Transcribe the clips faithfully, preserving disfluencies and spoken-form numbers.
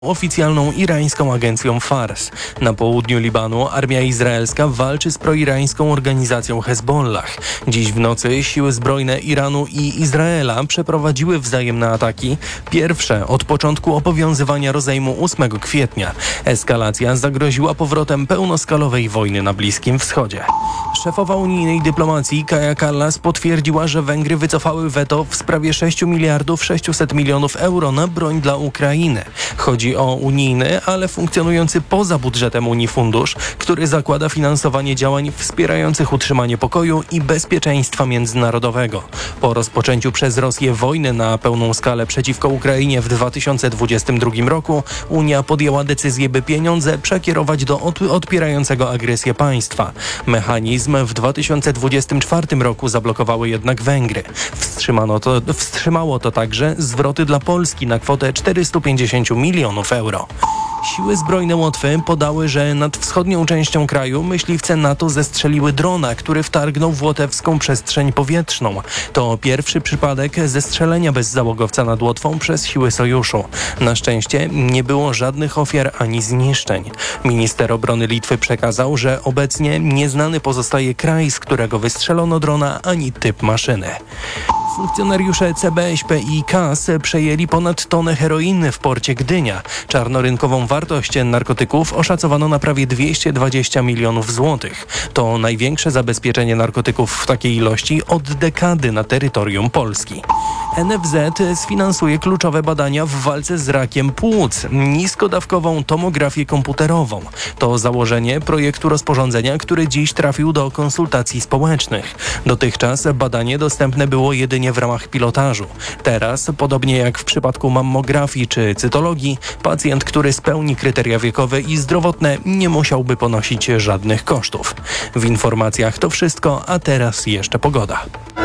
oficjalną irańską agencją Fars. Na południu Libanu armia izraelska walczy z proirańską organizacją Hezbollah. Dziś w nocy siły zbrojne Iranu i Izraela przeprowadziły wzajemne ataki, pierwsze od początku obowiązywania rozejmu ósmego kwietnia. Eskalacja zagroziła powrotem pełnoskalowej wojny na Bliskim Wschodzie. Szefowa unijnej dyplomacji Kaja Kallas potwierdziła, że Węgry wycofały weto w sprawie sześć miliardów sześćset milionów euro na broń dla Ukrainy. Chodzi o unijny, ale funkcjonujący poza budżetem Unii fundusz, który zakłada finansowanie działań wspierających utrzymanie pokoju i bezpieczeństwa międzynarodowego. Po rozpoczęciu przez Rosję wojny na pełną skalę przeciwko Ukrainie w dwa tysiące dwudziestym drugim roku Unia podjęła decyzję, by pieniądze przekierować do od, odpierającego agresję państwa. Mechanizm w dwa tysiące dwudziestym czwartym roku zablokowały jednak Węgry. Wstrzymano to, wstrzymało to także zwroty dla Polski na kwotę czterysta pięćdziesiąt milionów euro. Siły zbrojne Łotwy podały, że nad wschodnią częścią kraju myśliwce NATO zestrzeliły drona, który wtargnął w łotewską przestrzeń powietrzną. To pierwszy przypadek zestrzelenia bezzałogowca nad Łotwą przez siły sojuszu. Na szczęście nie było żadnych ofiar ani zniszczeń. Minister obrony Litwy przekazał, że obecnie nieznany pozostaje kraj, z którego wystrzelono drona, ani typ maszyny. Funkcjonariusze C B Ś P i K A S przejęli ponad tonę heroiny w porcie Gdynia. Czarnorynkową wartość narkotyków oszacowano na prawie dwieście dwadzieścia milionów złotych. To największe zabezpieczenie narkotyków w takiej ilości od dekady na terytorium Polski. N F Z sfinansuje kluczowe badania w walce z rakiem płuc, niskodawkową tomografię komputerową. To założenie projektu rozporządzenia, który dziś trafił do konsultacji społecznych. Dotychczas badanie dostępne było jedynie w ramach pilotażu. Teraz, podobnie jak w przypadku mammografii czy cytologii, pacjent, który spełni kryteria wiekowe i zdrowotne, nie musiałby ponosić żadnych kosztów. W informacjach to wszystko, a teraz jeszcze pogoda.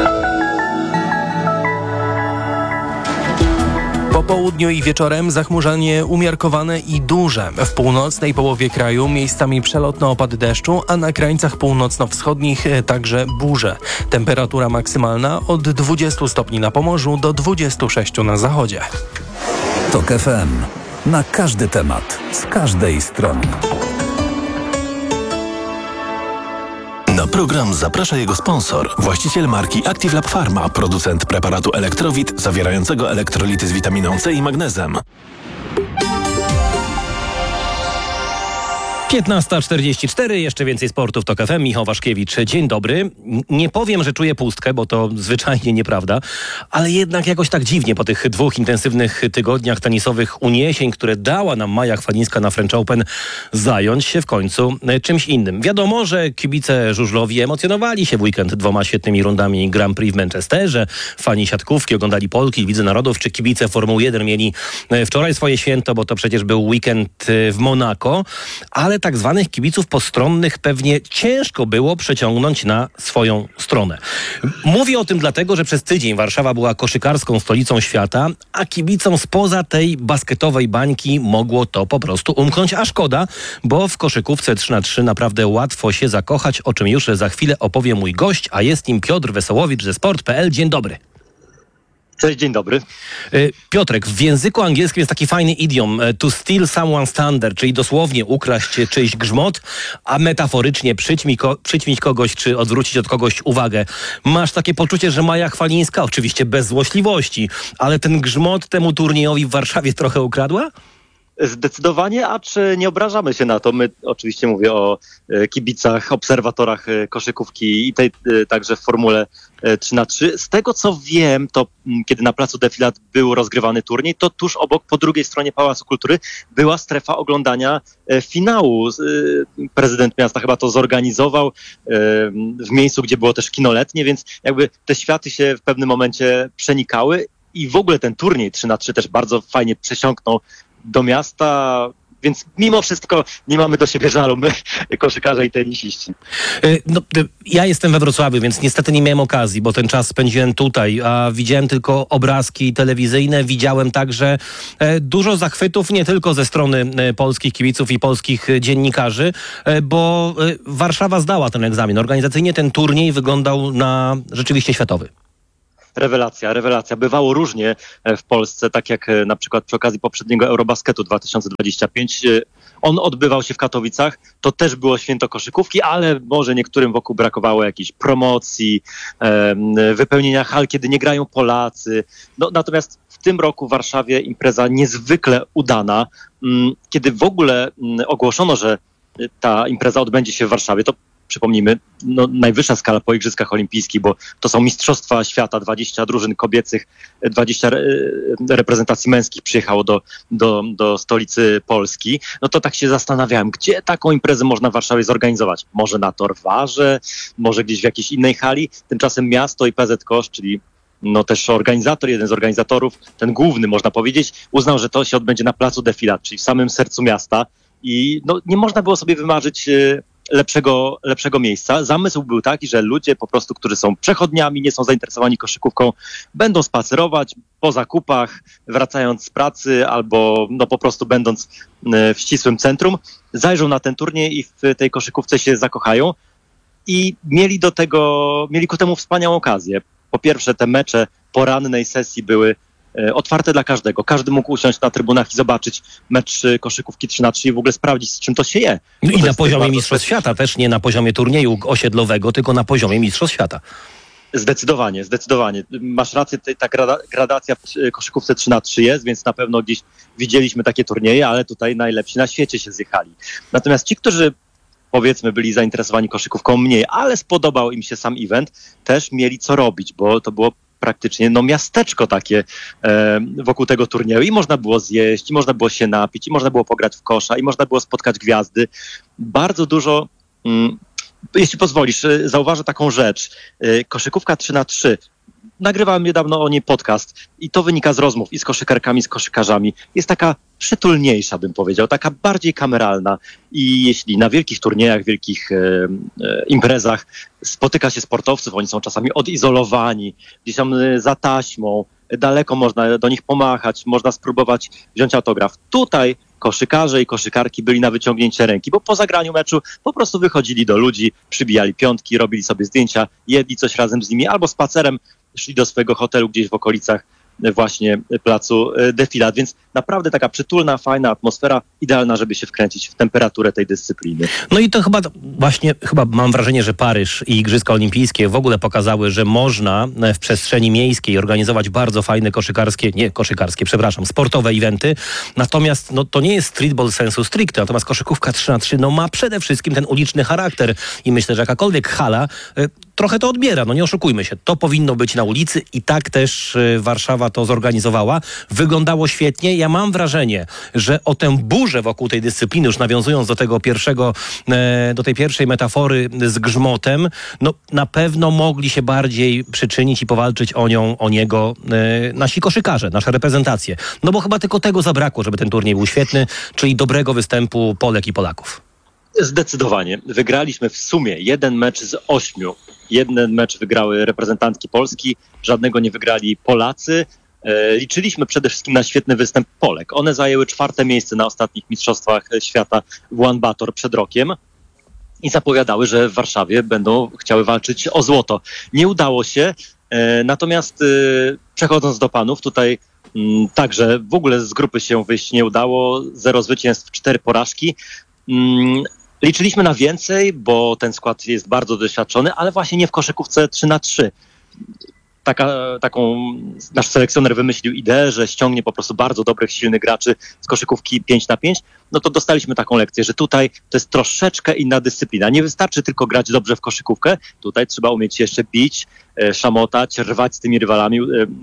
Po południu i wieczorem zachmurzanie umiarkowane i duże. W północnej połowie kraju miejscami przelotny opad deszczu, a na krańcach północno-wschodnich także burze. Temperatura maksymalna od dwudziestu stopni na Pomorzu do dwudziestu sześciu na zachodzie. Tok F M. Na każdy temat, z każdej strony. Na program zaprasza jego sponsor, właściciel marki Active Lab Pharma, producent preparatu Elektrowit zawierającego elektrolity z witaminą C i magnezem. piętnasta czterdzieści cztery, jeszcze więcej sportów Tok F M. Michał Waszkiewicz, dzień dobry. Nie powiem, że czuję pustkę, bo to zwyczajnie nieprawda, ale jednak jakoś tak dziwnie po tych dwóch intensywnych tygodniach tenisowych uniesień, które dała nam Maja Chwalińska na French Open, zająć się w końcu czymś innym. Wiadomo, że kibice żużlowi emocjonowali się w weekend dwoma świetnymi rundami Grand Prix w Manchesterze. Fani siatkówki oglądali Polki, Lidze Narodów, czy kibice Formuły jeden mieli wczoraj swoje święto, bo to przecież był weekend w Monako, ale tak zwanych kibiców postronnych pewnie ciężko było przeciągnąć na swoją stronę. Mówię o tym dlatego, że przez tydzień Warszawa była koszykarską stolicą świata, a kibicom spoza tej basketowej bańki mogło to po prostu umknąć, a szkoda, bo w koszykówce trzy na trzy naprawdę łatwo się zakochać, o czym już za chwilę opowie mój gość, a jest nim Piotr Wesołowicz ze sport kropka p l. Dzień dobry. Cześć, dzień dobry. Piotrek, w języku angielskim jest taki fajny idiom to steal someone's thunder, czyli dosłownie ukraść czyjś grzmot, a metaforycznie przyćmi ko- przyćmić kogoś, czy odwrócić od kogoś uwagę. Masz takie poczucie, że Maja Chwalińska, oczywiście bez złośliwości, ale ten grzmot temu turniejowi w Warszawie trochę ukradła? Zdecydowanie, a czy nie obrażamy się na to? My oczywiście mówię o kibicach, obserwatorach koszykówki i tej także w Formule trzy na trzy. Z tego co wiem, to kiedy na placu Defilat był rozgrywany turniej, to tuż obok, po drugiej stronie Pałacu Kultury była strefa oglądania finału. Prezydent miasta chyba to zorganizował w miejscu, gdzie było też kino letnie, więc jakby te światy się w pewnym momencie przenikały i w ogóle ten turniej trzy na trzy też bardzo fajnie przesiąknął do miasta, więc mimo wszystko nie mamy do siebie żalu, my koszykarze i tenisiści. No, ja jestem we Wrocławiu, więc niestety nie miałem okazji, bo ten czas spędziłem tutaj, a widziałem tylko obrazki telewizyjne, widziałem także dużo zachwytów, nie tylko ze strony polskich kibiców i polskich dziennikarzy, bo Warszawa zdała ten egzamin. Organizacyjnie ten turniej wyglądał na rzeczywiście światowy. rewelacja, rewelacja. Bywało różnie w Polsce, tak jak na przykład przy okazji poprzedniego Eurobasketu dwa tysiące dwudziestego piątego. On odbywał się w Katowicach, to też było święto koszykówki, ale może niektórym wokół brakowało jakiejś promocji, wypełnienia hal, kiedy nie grają Polacy. No, natomiast w tym roku w Warszawie impreza niezwykle udana. Kiedy w ogóle ogłoszono, że ta impreza odbędzie się w Warszawie, to przypomnijmy, no, najwyższa skala po Igrzyskach Olimpijskich, bo to są Mistrzostwa Świata, dwadzieścia drużyn kobiecych, dwadzieścia reprezentacji męskich przyjechało do, do, do stolicy Polski. No to tak się zastanawiałem, gdzie taką imprezę można w Warszawie zorganizować? Może na Torwarze, może gdzieś w jakiejś innej hali? Tymczasem miasto i P Z Kosz, czyli no też organizator, jeden z organizatorów, ten główny można powiedzieć, uznał, że to się odbędzie na placu Defilat, czyli w samym sercu miasta i no, nie można było sobie wymarzyć lepszego, lepszego miejsca. Zamysł był taki, że ludzie po prostu, którzy są przechodniami, nie są zainteresowani koszykówką, będą spacerować po zakupach, wracając z pracy albo no po prostu będąc w ścisłym centrum, zajrzą na ten turniej i w tej koszykówce się zakochają i mieli do tego, mieli ku temu wspaniałą okazję. Po pierwsze, te mecze porannej sesji były otwarte dla każdego. Każdy mógł usiąść na trybunach i zobaczyć mecz koszykówki trzy na trzy i w ogóle sprawdzić, z czym to się je. No i na poziomie Mistrzostw specyficzne. Świata, też nie na poziomie turnieju osiedlowego, tylko na poziomie Mistrzostw Świata. Zdecydowanie, zdecydowanie. Masz rację, ta grada, gradacja w koszykówce trzy na trzy jest, więc na pewno gdzieś widzieliśmy takie turnieje, ale tutaj najlepsi na świecie się zjechali. Natomiast ci, którzy powiedzmy byli zainteresowani koszykówką mniej, ale spodobał im się sam event, też mieli co robić, bo to było praktycznie no miasteczko takie e, wokół tego turnieju i można było zjeść, i można było się napić, i można było pograć w kosza, i można było spotkać gwiazdy. Bardzo dużo, mm, jeśli pozwolisz, zauważę taką rzecz. E, koszykówka trzy na trzy. Nagrywałem niedawno o niej podcast i to wynika z rozmów i z koszykarkami, z koszykarzami. Jest taka przytulniejsza, bym powiedział, taka bardziej kameralna i jeśli na wielkich turniejach, wielkich e, e, imprezach spotyka się sportowców, oni są czasami odizolowani, gdzieś tam e, za taśmą, daleko można do nich pomachać, można spróbować wziąć autograf. Tutaj koszykarze i koszykarki byli na wyciągnięcie ręki, bo po zagraniu meczu po prostu wychodzili do ludzi, przybijali piątki, robili sobie zdjęcia, jedli coś razem z nimi albo spacerem szli do swojego hotelu gdzieś w okolicach właśnie placu Defilat, więc naprawdę taka przytulna, fajna atmosfera, idealna, żeby się wkręcić w temperaturę tej dyscypliny. No i to chyba właśnie, chyba mam wrażenie, że Paryż i Igrzyska Olimpijskie w ogóle pokazały, że można w przestrzeni miejskiej organizować bardzo fajne koszykarskie, nie koszykarskie, przepraszam, sportowe eventy, natomiast no, to nie jest streetball sensu stricte, natomiast koszykówka trzy na trzy no, ma przede wszystkim ten uliczny charakter i myślę, że jakakolwiek hala y, trochę to odbiera, no nie oszukujmy się, to powinno być na ulicy i tak też y, Warszawa to zorganizowała. Wyglądało świetnie. Ja mam wrażenie, że o tę burzę wokół tej dyscypliny, już nawiązując do tego pierwszego, e, do tej pierwszej metafory z grzmotem, no na pewno mogli się bardziej przyczynić i powalczyć o nią, o niego e, nasi koszykarze, nasze reprezentacje. No bo chyba tylko tego zabrakło, żeby ten turniej był świetny, czyli dobrego występu Polek i Polaków. Zdecydowanie. Wygraliśmy w sumie jeden mecz z ośmiu. Jeden mecz wygrały reprezentantki Polski, żadnego nie wygrali Polacy. E, liczyliśmy przede wszystkim na świetny występ Polek. One zajęły czwarte miejsce na ostatnich Mistrzostwach Świata w Ulaanbaatar przed rokiem i zapowiadały, że w Warszawie będą chciały walczyć o złoto. Nie udało się, e, natomiast e, przechodząc do panów, tutaj m, także w ogóle z grupy się wyjść nie udało. Zero zwycięstw, cztery porażki. Mm, Liczyliśmy na więcej, bo ten skład jest bardzo doświadczony, ale właśnie nie w koszykówce trzy na trzy. Taka, taką nasz selekcjoner wymyślił ideę, że ściągnie po prostu bardzo dobrych, silnych graczy z koszykówki pięć na pięć. No to dostaliśmy taką lekcję, że tutaj to jest troszeczkę inna dyscyplina. Nie wystarczy tylko grać dobrze w koszykówkę. Tutaj trzeba umieć się jeszcze bić, szamotać, rwać z tymi rywalami.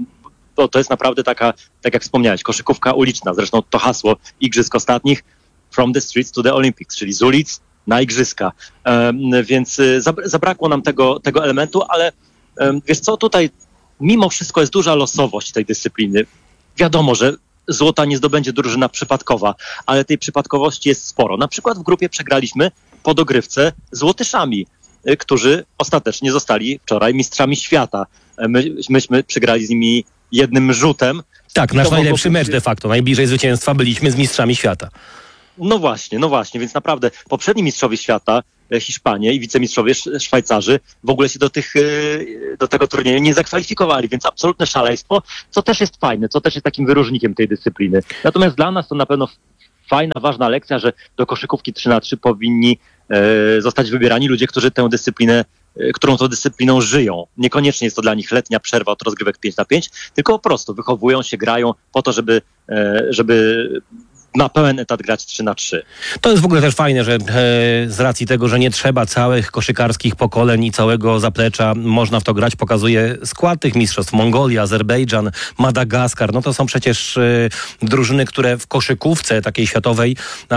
To, to jest naprawdę taka, tak jak wspomniałeś, koszykówka uliczna. Zresztą to hasło igrzysk ostatnich, from the streets to the Olympics, czyli z ulic na igrzyska. Um, więc zabrakło nam tego, tego elementu, ale um, wiesz co, tutaj mimo wszystko jest duża losowość tej dyscypliny. Wiadomo, że złota nie zdobędzie drużyna przypadkowa, ale tej przypadkowości jest sporo. Na przykład w grupie przegraliśmy po dogrywce z Łotyszami, którzy ostatecznie zostali wczoraj mistrzami świata. My, myśmy przegrali z nimi jednym rzutem. Tak, nasz najlepszy być... mecz de facto. Najbliżej zwycięstwa byliśmy z mistrzami świata. No właśnie, no właśnie, więc naprawdę poprzedni mistrzowie świata Hiszpanie i wicemistrzowie Szwajcarzy w ogóle się do, tych, do tego turnieju nie zakwalifikowali, więc absolutne szaleństwo, co też jest fajne, co też jest takim wyróżnikiem tej dyscypliny. Natomiast dla nas to na pewno fajna, ważna lekcja, że do koszykówki trzy na trzy powinni e, zostać wybierani ludzie, którzy tę dyscyplinę, e, którą tą dyscypliną żyją. Niekoniecznie jest to dla nich letnia przerwa od rozgrywek pięć na pięć, tylko po prostu wychowują się, grają po to, żeby, e, żeby na pełen etat grać trzy na trzy. To jest w ogóle też fajne, że e, z racji tego, że nie trzeba całych koszykarskich pokoleń i całego zaplecza, można w to grać, pokazuje skład tych mistrzostw. Mongolia, Azerbejdżan, Madagaskar, no to są przecież e, drużyny, które w koszykówce takiej światowej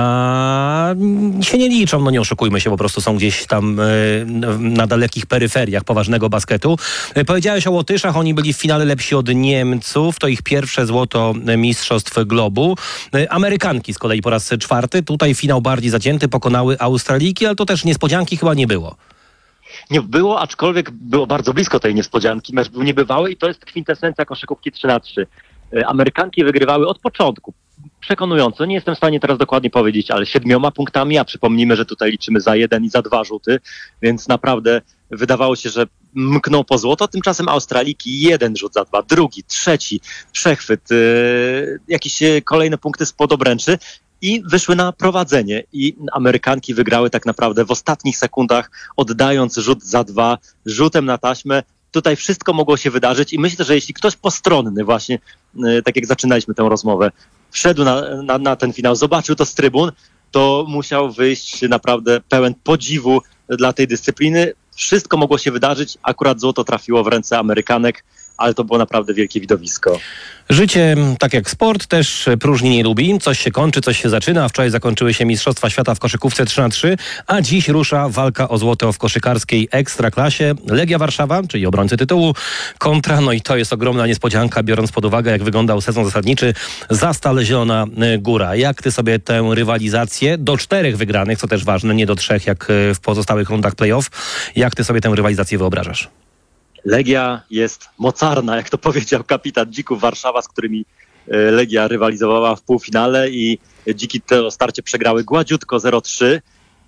a, się nie liczą, no nie oszukujmy się, po prostu są gdzieś tam e, na dalekich peryferiach poważnego basketu. E, powiedziałeś o Łotyszach, oni byli w finale lepsi od Niemców, to ich pierwsze złoto mistrzostw globu. E, Ameryka z kolei po raz czwarty. Tutaj finał bardziej zacięty, pokonały Australijki, ale to też niespodzianki chyba nie było. Nie było, aczkolwiek było bardzo blisko tej niespodzianki. Mecz był niebywały i to jest kwintesencja koszykówki trzy na trzy. Amerykanki wygrywały od początku. Przekonująco. Nie jestem w stanie teraz dokładnie powiedzieć, ale siedmioma punktami, a przypomnijmy, że tutaj liczymy za jeden i za dwa rzuty, więc naprawdę wydawało się, że mkną po złoto. Tymczasem Australiki jeden rzut za dwa, drugi, trzeci, przechwyt, yy, jakieś kolejne punkty spod obręczy i wyszły na prowadzenie. I Amerykanki wygrały tak naprawdę w ostatnich sekundach, oddając rzut za dwa, rzutem na taśmę. Tutaj wszystko mogło się wydarzyć i myślę, że jeśli ktoś postronny właśnie, yy, tak jak zaczynaliśmy tę rozmowę, wszedł na, na, na ten finał, zobaczył to z trybun, to musiał wyjść naprawdę pełen podziwu dla tej dyscypliny. Wszystko mogło się wydarzyć, akurat złoto trafiło w ręce Amerykanek, ale to było naprawdę wielkie widowisko. Życie, tak jak sport, też próżni nie lubi. Coś się kończy, coś się zaczyna. Wczoraj zakończyły się Mistrzostwa Świata w koszykówce trzy na trzy, a dziś rusza walka o złoto w koszykarskiej ekstraklasie. Legia Warszawa, czyli obrońcy tytułu, kontra, no i to jest ogromna niespodzianka, biorąc pod uwagę, jak wyglądał sezon zasadniczy, Zastal Zielona Góra. Jak ty sobie tę rywalizację do czterech wygranych, co też ważne, nie do trzech jak w pozostałych rundach play-off, jak ty sobie tę rywalizację wyobrażasz? Legia jest mocarna, jak to powiedział kapitan Dzików Warszawa, z którymi Legia rywalizowała w półfinale i Dziki to starcie przegrały gładziutko zero trzy.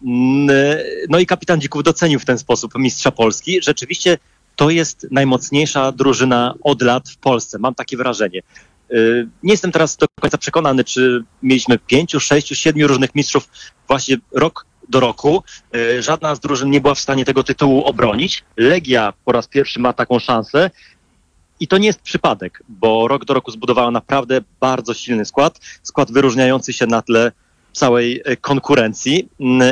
No i kapitan Dzików docenił w ten sposób mistrza Polski. Rzeczywiście to jest najmocniejsza drużyna od lat w Polsce. Mam takie wrażenie. Nie jestem teraz do końca przekonany, czy mieliśmy pięciu, sześciu, siedmiu różnych mistrzów właśnie rok do roku. Żadna z drużyn nie była w stanie tego tytułu obronić. Legia po raz pierwszy ma taką szansę i to nie jest przypadek, bo rok do roku zbudowała naprawdę bardzo silny skład. Skład wyróżniający się na tle całej konkurencji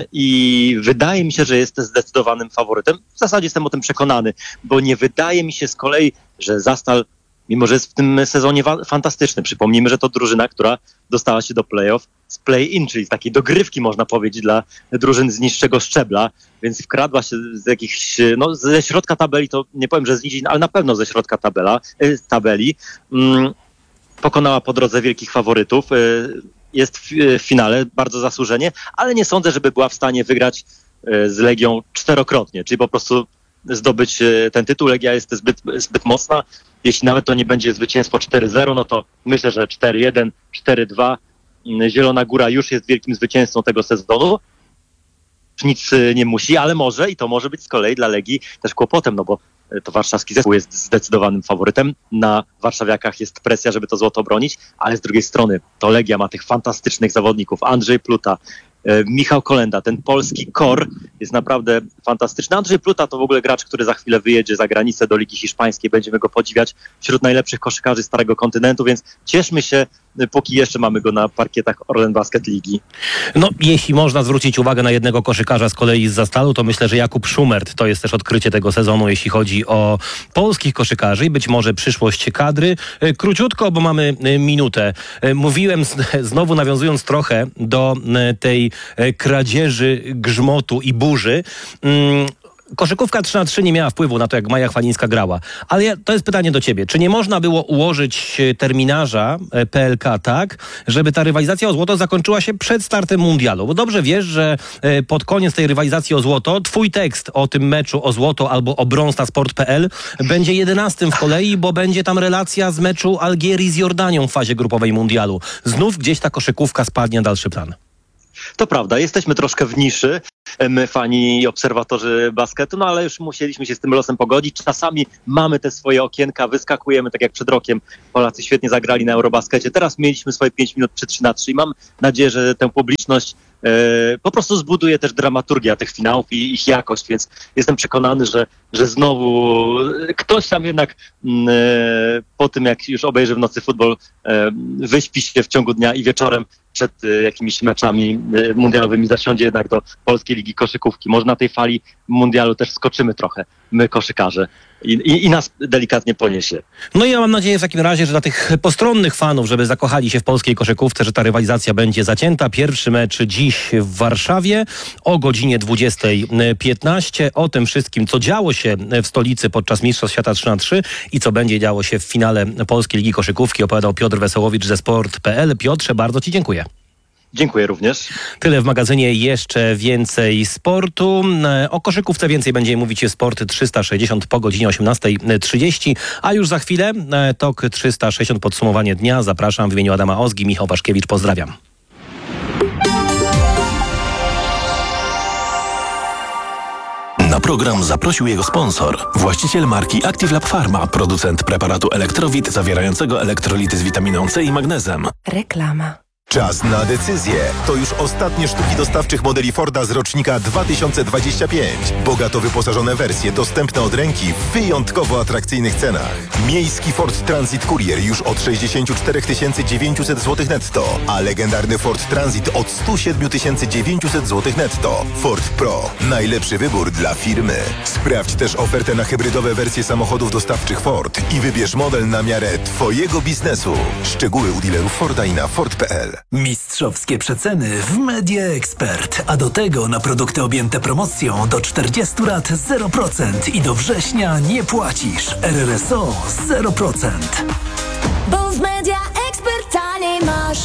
i wydaje mi się, że jest zdecydowanym faworytem. W zasadzie jestem o tym przekonany, bo nie wydaje mi się z kolei, że Zastal, mimo że jest w tym sezonie wa- fantastyczny. Przypomnijmy, że to drużyna, która dostała się do play-off z play-in, czyli z takiej dogrywki, można powiedzieć, dla drużyn z niższego szczebla, więc wkradła się z jakichś, no ze środka tabeli, to nie powiem, że z niżin, ale na pewno ze środka tabela, y, tabeli. Mm, pokonała po drodze wielkich faworytów. Y, jest w, y, w finale bardzo zasłużenie, ale nie sądzę, żeby była w stanie wygrać y, z Legią czterokrotnie, czyli po prostu zdobyć ten tytuł. Legia jest zbyt, zbyt mocna. Jeśli nawet to nie będzie zwycięstwo cztery zero, no to myślę, że cztery jeden, cztery dwa. Zielona Góra już jest wielkim zwycięzcą tego sezonu. Nic nie musi, ale może i to może być z kolei dla Legii też kłopotem, no bo to warszawski zespół jest zdecydowanym faworytem. Na warszawiakach jest presja, żeby to złoto bronić, ale z drugiej strony to Legia ma tych fantastycznych zawodników. Andrzej Pluta, Michał Kolenda, ten polski kor jest naprawdę fantastyczny. Andrzej Pluta to w ogóle gracz, który za chwilę wyjedzie za granicę do Ligi Hiszpańskiej. Będziemy go podziwiać wśród najlepszych koszykarzy Starego Kontynentu, więc cieszmy się, póki jeszcze mamy go na parkietach Orlen Basket Ligi. No, jeśli można zwrócić uwagę na jednego koszykarza z kolei z Zastalu, to myślę, że Jakub Szumert to jest też odkrycie tego sezonu, jeśli chodzi o polskich koszykarzy i być może przyszłość kadry. Króciutko, bo mamy minutę. Mówiłem, znowu nawiązując trochę do tej kradzieży, grzmotu i burzy. Koszykówka trzy na trzy nie miała wpływu na to, jak Maja Chwalińska grała. Ale ja, to jest pytanie do ciebie. Czy nie można było ułożyć terminarza P L K tak, żeby ta rywalizacja o złoto zakończyła się przed startem mundialu? Bo dobrze wiesz, że pod koniec tej rywalizacji o złoto twój tekst o tym meczu o złoto albo o brąz na sport kropka p l będzie jedenastym w kolei, bo będzie tam relacja z meczu Algierii z Jordanią w fazie grupowej mundialu. Znów gdzieś ta koszykówka spadnie na dalszy plan. To prawda, jesteśmy troszkę w niszy. my fani i obserwatorzy basketu, no ale już musieliśmy się z tym losem pogodzić. Czasami mamy te swoje okienka, wyskakujemy, tak jak przed rokiem Polacy świetnie zagrali na Eurobaskecie. Teraz mieliśmy swoje pięć minut przy trzy na trzy i mam nadzieję, że tę publiczność e, po prostu zbuduje też dramaturgia tych finałów i ich jakość, więc jestem przekonany, że, że znowu ktoś tam jednak e, po tym, jak już obejrzy w nocy futbol, e, wyśpi się w ciągu dnia i wieczorem przed y, jakimiś meczami y, mundialowymi zasiądzie jednak do Polskiej Ligi Koszykówki. Może na tej fali mundialu też skoczymy trochę, my koszykarze, i, i, i nas delikatnie poniesie. No i ja mam nadzieję w takim razie, że dla tych postronnych fanów, żeby zakochali się w polskiej koszykówce, że ta rywalizacja będzie zacięta. Pierwszy mecz dziś w Warszawie o godzinie dwudziesta piętnaście. O tym wszystkim, co działo się w stolicy podczas Mistrzostw Świata trzy na trzy i co będzie działo się w finale Polskiej Ligi Koszykówki, opowiadał Piotr Wesołowicz ze sport kropka p l. Piotrze, bardzo ci dziękuję. Dziękuję również. Tyle w magazynie, jeszcze więcej sportu. O koszykówce więcej będzie mówić Sport trzysta sześćdziesiąt po godzinie osiemnasta trzydzieści, a już za chwilę Tok trzysta sześćdziesiąt, podsumowanie dnia. Zapraszam w imieniu Adama Ozgi, Michał Waszkiewicz, pozdrawiam. Na program zaprosił jego sponsor, właściciel marki Active Lab Pharma, producent preparatu Elektrowit zawierającego elektrolity z witaminą C i magnezem. Reklama. Czas na decyzję. To już ostatnie sztuki dostawczych modeli Forda z rocznika dwa tysiące dwudziestego piątego. Bogato wyposażone wersje dostępne od ręki w wyjątkowo atrakcyjnych cenach. Miejski Ford Transit Courier już od sześćdziesiąt cztery tysiące dziewięćset złotych netto, a legendarny Ford Transit od sto siedem tysięcy dziewięćset złotych netto. Ford Pro. Najlepszy wybór dla firmy. Sprawdź też ofertę na hybrydowe wersje samochodów dostawczych Ford i wybierz model na miarę Twojego biznesu. Szczegóły u dealerów Forda i na Ford kropka p l. Mistrzowskie przeceny w Media Expert, a do tego na produkty objęte promocją do czterdziestu lat zero procent i do września nie płacisz. R R S O zero procent. Bo w Media Expert taniej masz.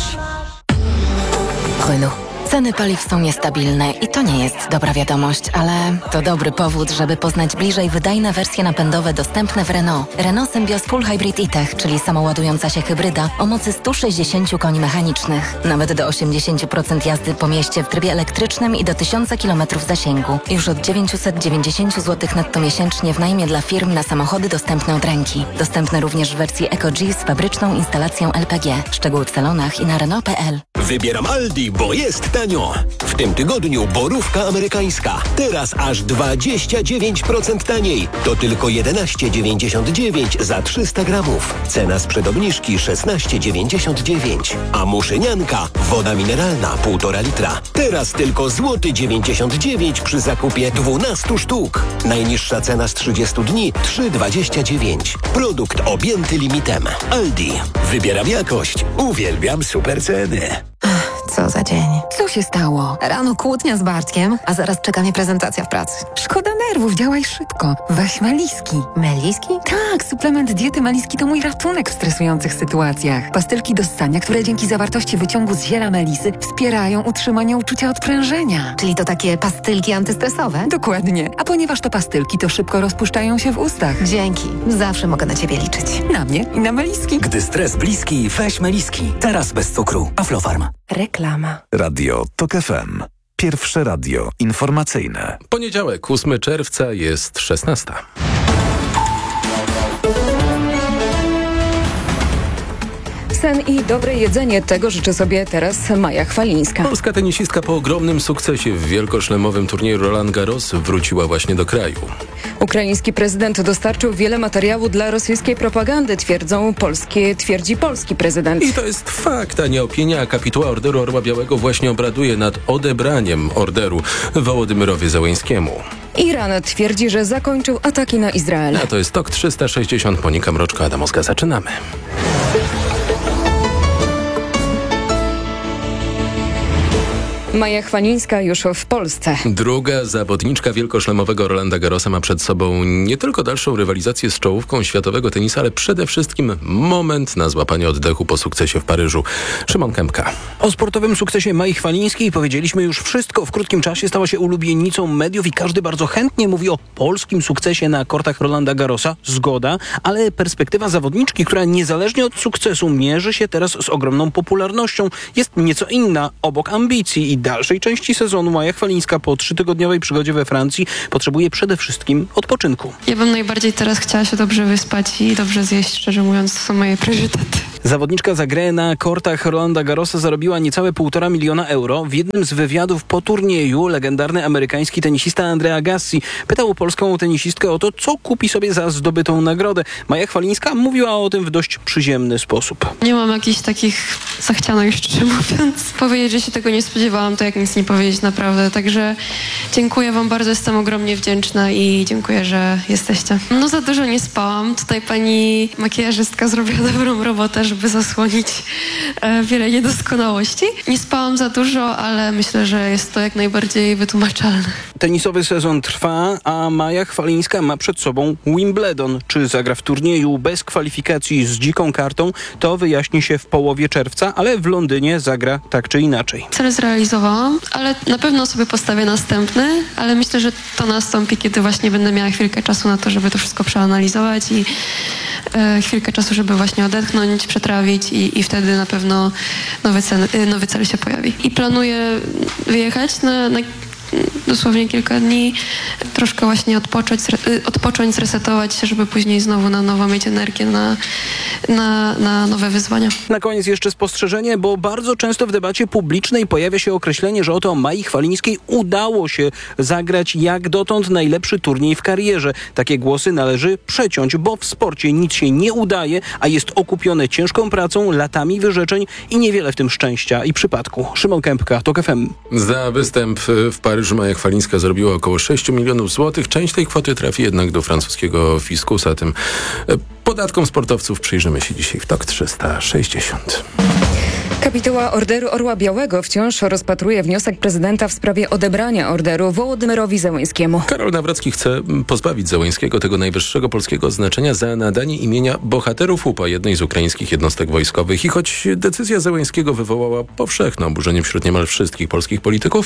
Renault. Ceny paliw są niestabilne i to nie jest dobra wiadomość, ale to dobry powód, żeby poznać bliżej wydajne wersje napędowe dostępne w Renault. Renault Symbioz Full Hybrid e-Tech, czyli samoładująca się hybryda o mocy sto sześćdziesiąt koni mechanicznych. Nawet do osiemdziesiąt procent jazdy po mieście w trybie elektrycznym i do tysiąc kilometrów zasięgu. Już od dziewięćset dziewięćdziesiąt złotych netto miesięcznie w najmie dla firm na samochody dostępne od ręki. Dostępne również w wersji Eco-G z fabryczną instalacją L P G. Szczegóły w salonach i na Renault kropka p l. Wybieram Aldi, bo jest tanio. W tym tygodniu borówka amerykańska. Teraz aż dwadzieścia dziewięć procent taniej. To tylko jedenaście dziewięćdziesiąt dziewięć za trzysta gramów. Cena sprzed obniżki szesnaście dziewięćdziesiąt dziewięć. A muszynianka, woda mineralna półtora litra. Teraz tylko złoty dziewięćdziesiąt dziewięć przy zakupie dwunastu sztuk. Najniższa cena z trzydziestu dni trzy dwadzieścia dziewięć. Produkt objęty limitem. Aldi. Wybieram jakość. Uwielbiam super ceny. Co za dzień. Co się stało? Rano kłótnia z Bartkiem, a zaraz czeka mnie prezentacja w pracy. Szkoda nerwów, działaj szybko. Weź Meliski. Meliski? Tak, suplement diety Meliski to mój ratunek w stresujących sytuacjach. Pastylki do ssania, które dzięki zawartości wyciągu z ziela melisy wspierają utrzymanie uczucia odprężenia. Czyli to takie pastylki antystresowe? Dokładnie. A ponieważ to pastylki, to szybko rozpuszczają się w ustach. Dzięki. Zawsze mogę na ciebie liczyć. Na mnie i na Meliski. Gdy stres bliski, weź Meliski. Teraz bez cukru. Aflofarm. Reklama. Radio Tok F M. Pierwsze radio informacyjne. Poniedziałek, ósmego czerwca, jest szesnasta. Sen i dobre jedzenie, tego życzy sobie teraz Maja Chwalińska. Polska tenisistka po ogromnym sukcesie w wielkoszlemowym turnieju Roland Garros wróciła właśnie do kraju. Ukraiński prezydent dostarczył wiele materiału dla rosyjskiej propagandy, twierdzą polskie, twierdzi polski prezydent. I to jest fakt, a nie opinia. Kapituła Orderu Orła Białego właśnie obraduje nad odebraniem orderu Wołodymyrowi Zełenskiemu. Iran twierdzi, że zakończył ataki na Izrael. A to jest Tok trzysta sześćdziesiąt. Monika Mroczko, Adam Ozga. Zaczynamy. Maja Chwalińska już w Polsce. Druga zawodniczka wielkoszlemowego Rolanda Garrosa ma przed sobą nie tylko dalszą rywalizację z czołówką światowego tenisa, ale przede wszystkim moment na złapanie oddechu po sukcesie w Paryżu. Szymon Kępka. O sportowym sukcesie Mai Chwalińskiej powiedzieliśmy już wszystko. W krótkim czasie stała się ulubienicą mediów i każdy bardzo chętnie mówi o polskim sukcesie na kortach Rolanda Garrosa. Zgoda, ale perspektywa zawodniczki, która niezależnie od sukcesu mierzy się teraz z ogromną popularnością, jest nieco inna. Obok ambicji i dalszej części sezonu Maja Chwalińska po trzytygodniowej przygodzie we Francji potrzebuje przede wszystkim odpoczynku. Ja bym najbardziej teraz chciała się dobrze wyspać i dobrze zjeść, szczerze mówiąc, to są moje priorytety. Zawodniczka za grę na kortach Rolanda Garrosa zarobiła niecałe półtora miliona euro. W jednym z wywiadów po turnieju legendarny amerykański tenisista Andrea Agassi pytał polską tenisistkę o to, co kupi sobie za zdobytą nagrodę. Maja Chwalińska mówiła o tym w dość przyziemny sposób. Nie mam jakichś takich zachcianek, szczerze mówiąc. Powiedzieć, że się tego nie spodziewałam, to jak nic nie powiedzieć naprawdę. Także dziękuję wam bardzo, jestem ogromnie wdzięczna i dziękuję, że jesteście. No za dużo nie spałam. Tutaj pani makijażystka zrobiła dobrą robotę, żeby zasłonić e, wiele niedoskonałości. Nie spałam za dużo, ale myślę, że jest to jak najbardziej wytłumaczalne. Tenisowy sezon trwa, a Maja Chwalińska ma przed sobą Wimbledon. Czy zagra w turnieju bez kwalifikacji z dziką kartą, to wyjaśni się w połowie czerwca, ale w Londynie zagra tak czy inaczej. Cel zrealizowałam, ale na pewno sobie postawię następny, ale myślę, że to nastąpi, kiedy właśnie będę miała chwilkę czasu na to, żeby to wszystko przeanalizować i e, chwilkę czasu, żeby właśnie odetchnąć, przetrawić i, i wtedy na pewno nowy cel, nowy cel się pojawi. I planuję wyjechać na, na dosłownie kilka dni, troszkę właśnie odpocząć, odpocząć, zresetować się, żeby później znowu na nowo mieć energię na, na, na nowe wyzwania. Na koniec jeszcze spostrzeżenie, bo bardzo często w debacie publicznej pojawia się określenie, że oto Mai Chwalińskiej udało się zagrać jak dotąd najlepszy turniej w karierze. Takie głosy należy przeciąć, bo w sporcie nic się nie udaje, a jest okupione ciężką pracą, latami wyrzeczeń i niewiele w tym szczęścia i przypadku. Szymon Kępka, TOK F M. Za występ w Paryżu Maja Chwalińska zarobiła około sześć milionów złotych. Część tej kwoty trafi jednak do francuskiego fiskusa. Tym podatkom sportowców przyjrzymy się dzisiaj w TOK trzysta sześćdziesiąt. Kapituła Orderu Orła Białego wciąż rozpatruje wniosek prezydenta w sprawie odebrania orderu Wołodymyrowi Zełenskiemu. Karol Nawrocki chce pozbawić Zełenskiego tego najwyższego polskiego odznaczenia za nadanie imienia bohaterów U P A, jednej z ukraińskich jednostek wojskowych. I choć decyzja Zełenskiego wywołała powszechne oburzenie wśród niemal wszystkich polskich polityków,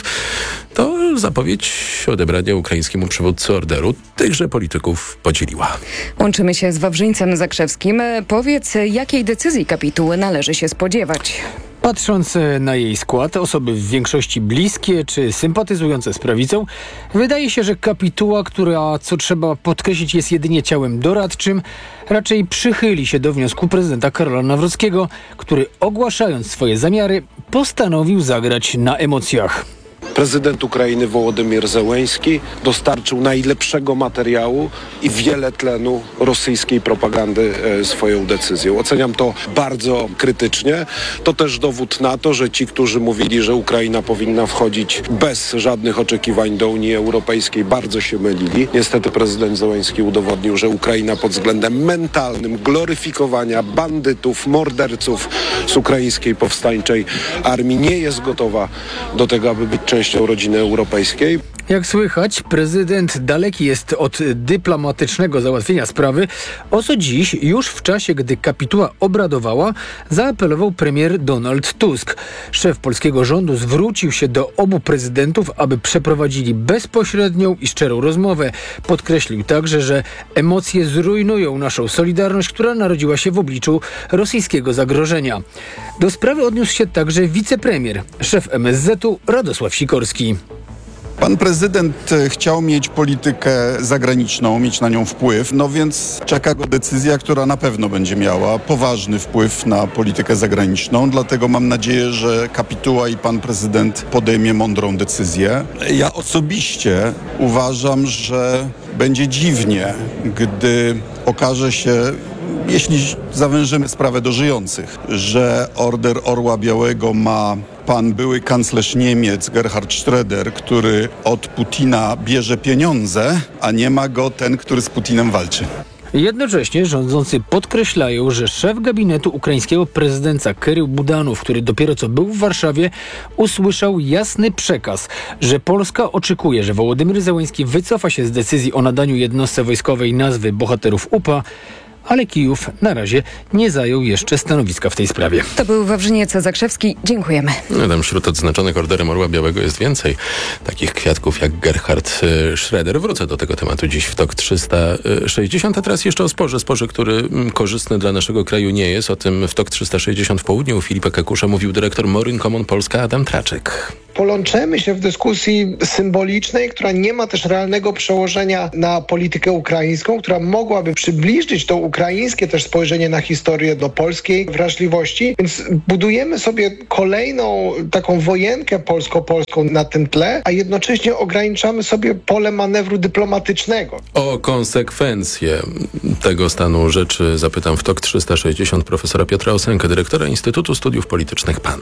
to zapowiedź odebrania ukraińskiemu przywódcy orderu tychże polityków podzieliła. Łączymy się z Wawrzyńcem Zakrzewskim. Powiedz, jakiej decyzji kapituły należy się spodziewać? Patrząc na jej skład, osoby w większości bliskie czy sympatyzujące z prawicą, wydaje się, że kapituła, która, co trzeba podkreślić, jest jedynie ciałem doradczym, raczej przychyli się do wniosku prezydenta Karola Nawrockiego, który ogłaszając swoje zamiary, postanowił zagrać na emocjach. Prezydent Ukrainy Wołodymyr Zełenski dostarczył najlepszego materiału i wiele tlenu rosyjskiej propagandy swoją decyzją. Oceniam to bardzo krytycznie. To też dowód na to, że ci, którzy mówili, że Ukraina powinna wchodzić bez żadnych oczekiwań do Unii Europejskiej, bardzo się mylili. Niestety prezydent Zełenski udowodnił, że Ukraina pod względem mentalnym, gloryfikowania bandytów, morderców z ukraińskiej powstańczej armii nie jest gotowa do tego, aby być częścią rodziny europejskiej. Jak słychać, prezydent daleki jest od dyplomatycznego załatwienia sprawy, o co dziś, już w czasie, gdy kapituła obradowała, zaapelował premier Donald Tusk. Szef polskiego rządu zwrócił się do obu prezydentów, aby przeprowadzili bezpośrednią i szczerą rozmowę. Podkreślił także, że emocje zrujnują naszą solidarność, która narodziła się w obliczu rosyjskiego zagrożenia. Do sprawy odniósł się także wicepremier, szef M S Z-u Radosław Sikorski. Pan prezydent chciał mieć politykę zagraniczną, mieć na nią wpływ, no więc czeka go decyzja, która na pewno będzie miała poważny wpływ na politykę zagraniczną, dlatego mam nadzieję, że kapituła i pan prezydent podejmie mądrą decyzję. Ja osobiście uważam, że będzie dziwnie, gdy okaże się, jeśli zawężymy sprawę do żyjących, że Order Orła Białego ma pan były kanclerz Niemiec Gerhard Schröder, który od Putina bierze pieniądze, a nie ma go ten, który z Putinem walczy. Jednocześnie rządzący podkreślają, że szef gabinetu ukraińskiego prezydenta Kirył Budanow, który dopiero co był w Warszawie, usłyszał jasny przekaz, że Polska oczekuje, że Wołodymyr Zełenski wycofa się z decyzji o nadaniu jednostce wojskowej nazwy bohaterów U P A, ale Kijów na razie nie zajął jeszcze stanowiska w tej sprawie. To był Wawrzyniec Zakrzewski. Dziękujemy. No, tam wśród odznaczonych Orderem Orła Białego jest więcej takich kwiatków jak Gerhard Schroeder. Wrócę do tego tematu dziś w TOK trzysta sześćdziesiąt, a teraz jeszcze o sporze. Sporze, który korzystny dla naszego kraju nie jest. O tym w TOK trzysta sześćdziesiąt w południu u Filipa Kakusza mówił dyrektor Moryn Common Polska Adam Traczek. Połączymy się w dyskusji symbolicznej, która nie ma też realnego przełożenia na politykę ukraińską, która mogłaby przybliżyć to ukraińskie też spojrzenie na historię do polskiej wrażliwości. Więc budujemy sobie kolejną taką wojenkę polsko-polską na tym tle, a jednocześnie ograniczamy sobie pole manewru dyplomatycznego. O konsekwencje tego stanu rzeczy zapytam w TOK trzysta sześćdziesiąt profesora Piotra Osenkę, dyrektora Instytutu Studiów Politycznych P A N.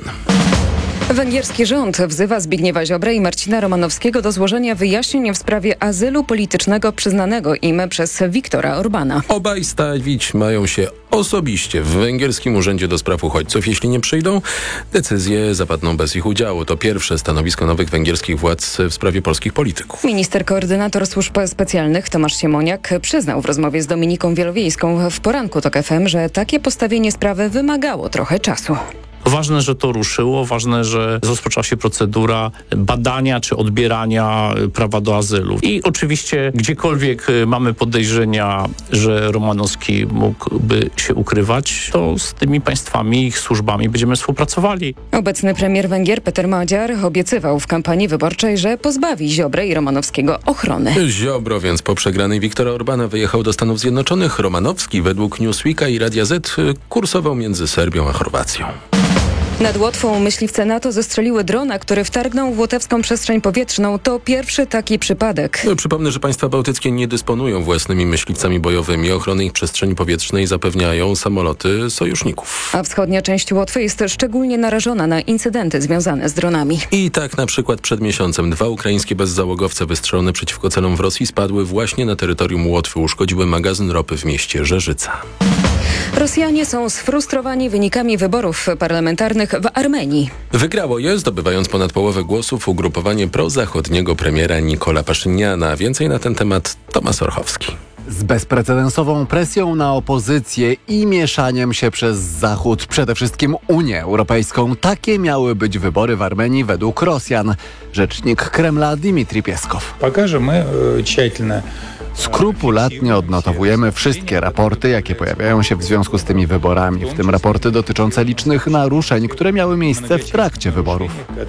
Węgierski rząd wzywa Zbigniewa Ziobrę i Marcina Romanowskiego do złożenia wyjaśnień w sprawie azylu politycznego przyznanego im przez Viktora Orbana. Obaj stawić mają się osobiście w węgierskim Urzędzie do Spraw Uchodźców. Jeśli nie przyjdą, decyzje zapadną bez ich udziału. To pierwsze stanowisko nowych węgierskich władz w sprawie polskich polityków. Minister koordynator służb specjalnych Tomasz Siemoniak przyznał w rozmowie z Dominiką Wielowiejską w poranku TOK F M, że takie postawienie sprawy wymagało trochę czasu. Ważne, że to ruszyło, ważne, że rozpoczęła się procedura badania czy odbierania prawa do azylu. I oczywiście gdziekolwiek mamy podejrzenia, że Romanowski mógłby się ukrywać, to z tymi państwami, ich służbami będziemy współpracowali. Obecny premier Węgier Peter Magyar obiecywał w kampanii wyborczej, że pozbawi Ziobrę i Romanowskiego ochrony. Ziobro więc po przegranej Viktora Orbana wyjechał do Stanów Zjednoczonych. Romanowski według Newsweeka i Radia Z kursował między Serbią a Chorwacją. Nad Łotwą myśliwce NATO zestrzeliły drona, który wtargnął w łotewską przestrzeń powietrzną. To pierwszy taki przypadek. No, przypomnę, że państwa bałtyckie nie dysponują własnymi myśliwcami bojowymi. Ochronę ich przestrzeni powietrznej zapewniają samoloty sojuszników. A wschodnia część Łotwy jest szczególnie narażona na incydenty związane z dronami. I tak na przykład przed miesiącem dwa ukraińskie bezzałogowce wystrzelone przeciwko celom w Rosji spadły właśnie na terytorium Łotwy. Uszkodziły magazyn ropy w mieście Żerzyca. Rosjanie są sfrustrowani wynikami wyborów parlamentarnych w Armenii. Wygrało je, zdobywając ponad połowę głosów, ugrupowanie prozachodniego premiera Nikola Paszyniana. Więcej na ten temat Tomasz Orchowski. Z bezprecedensową presją na opozycję i mieszaniem się przez Zachód, przede wszystkim Unię Europejską, takie miały być wybory w Armenii według Rosjan. Rzecznik Kremla Dmitrij Pieskow. Pokażemy tщательно. Skrupulatnie odnotowujemy wszystkie raporty, jakie pojawiają się w związku z tymi wyborami, w tym raporty dotyczące licznych naruszeń, które miały miejsce w trakcie wyborów.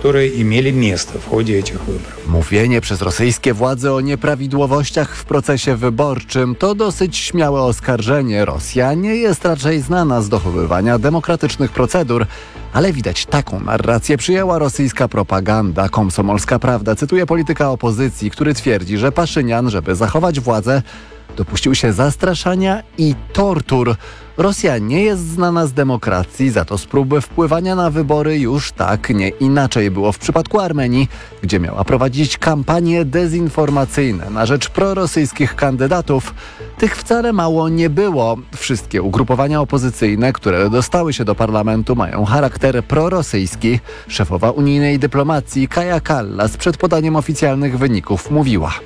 Mówienie przez rosyjskie władze o nieprawidłowościach w procesie wyborczym to dosyć śmiałe oskarżenie. Rosja nie jest raczej znana z dochowywania demokratycznych procedur, ale widać, taką narrację przyjęła rosyjska propaganda. Komsomolska Prawda cytuje polityka opozycji, który twierdzi, że Paszynian, żeby zachować władzę, dopuścił się zastraszania i tortur. Rosja nie jest znana z demokracji, za to z próby wpływania na wybory już tak, nie inaczej było w przypadku Armenii, gdzie miała prowadzić kampanie dezinformacyjne na rzecz prorosyjskich kandydatów. Tych wcale mało nie było. Wszystkie ugrupowania opozycyjne, które dostały się do parlamentu, mają charakter prorosyjski. Szefowa unijnej dyplomacji Kaja Kallas przed podaniem oficjalnych wyników mówiła: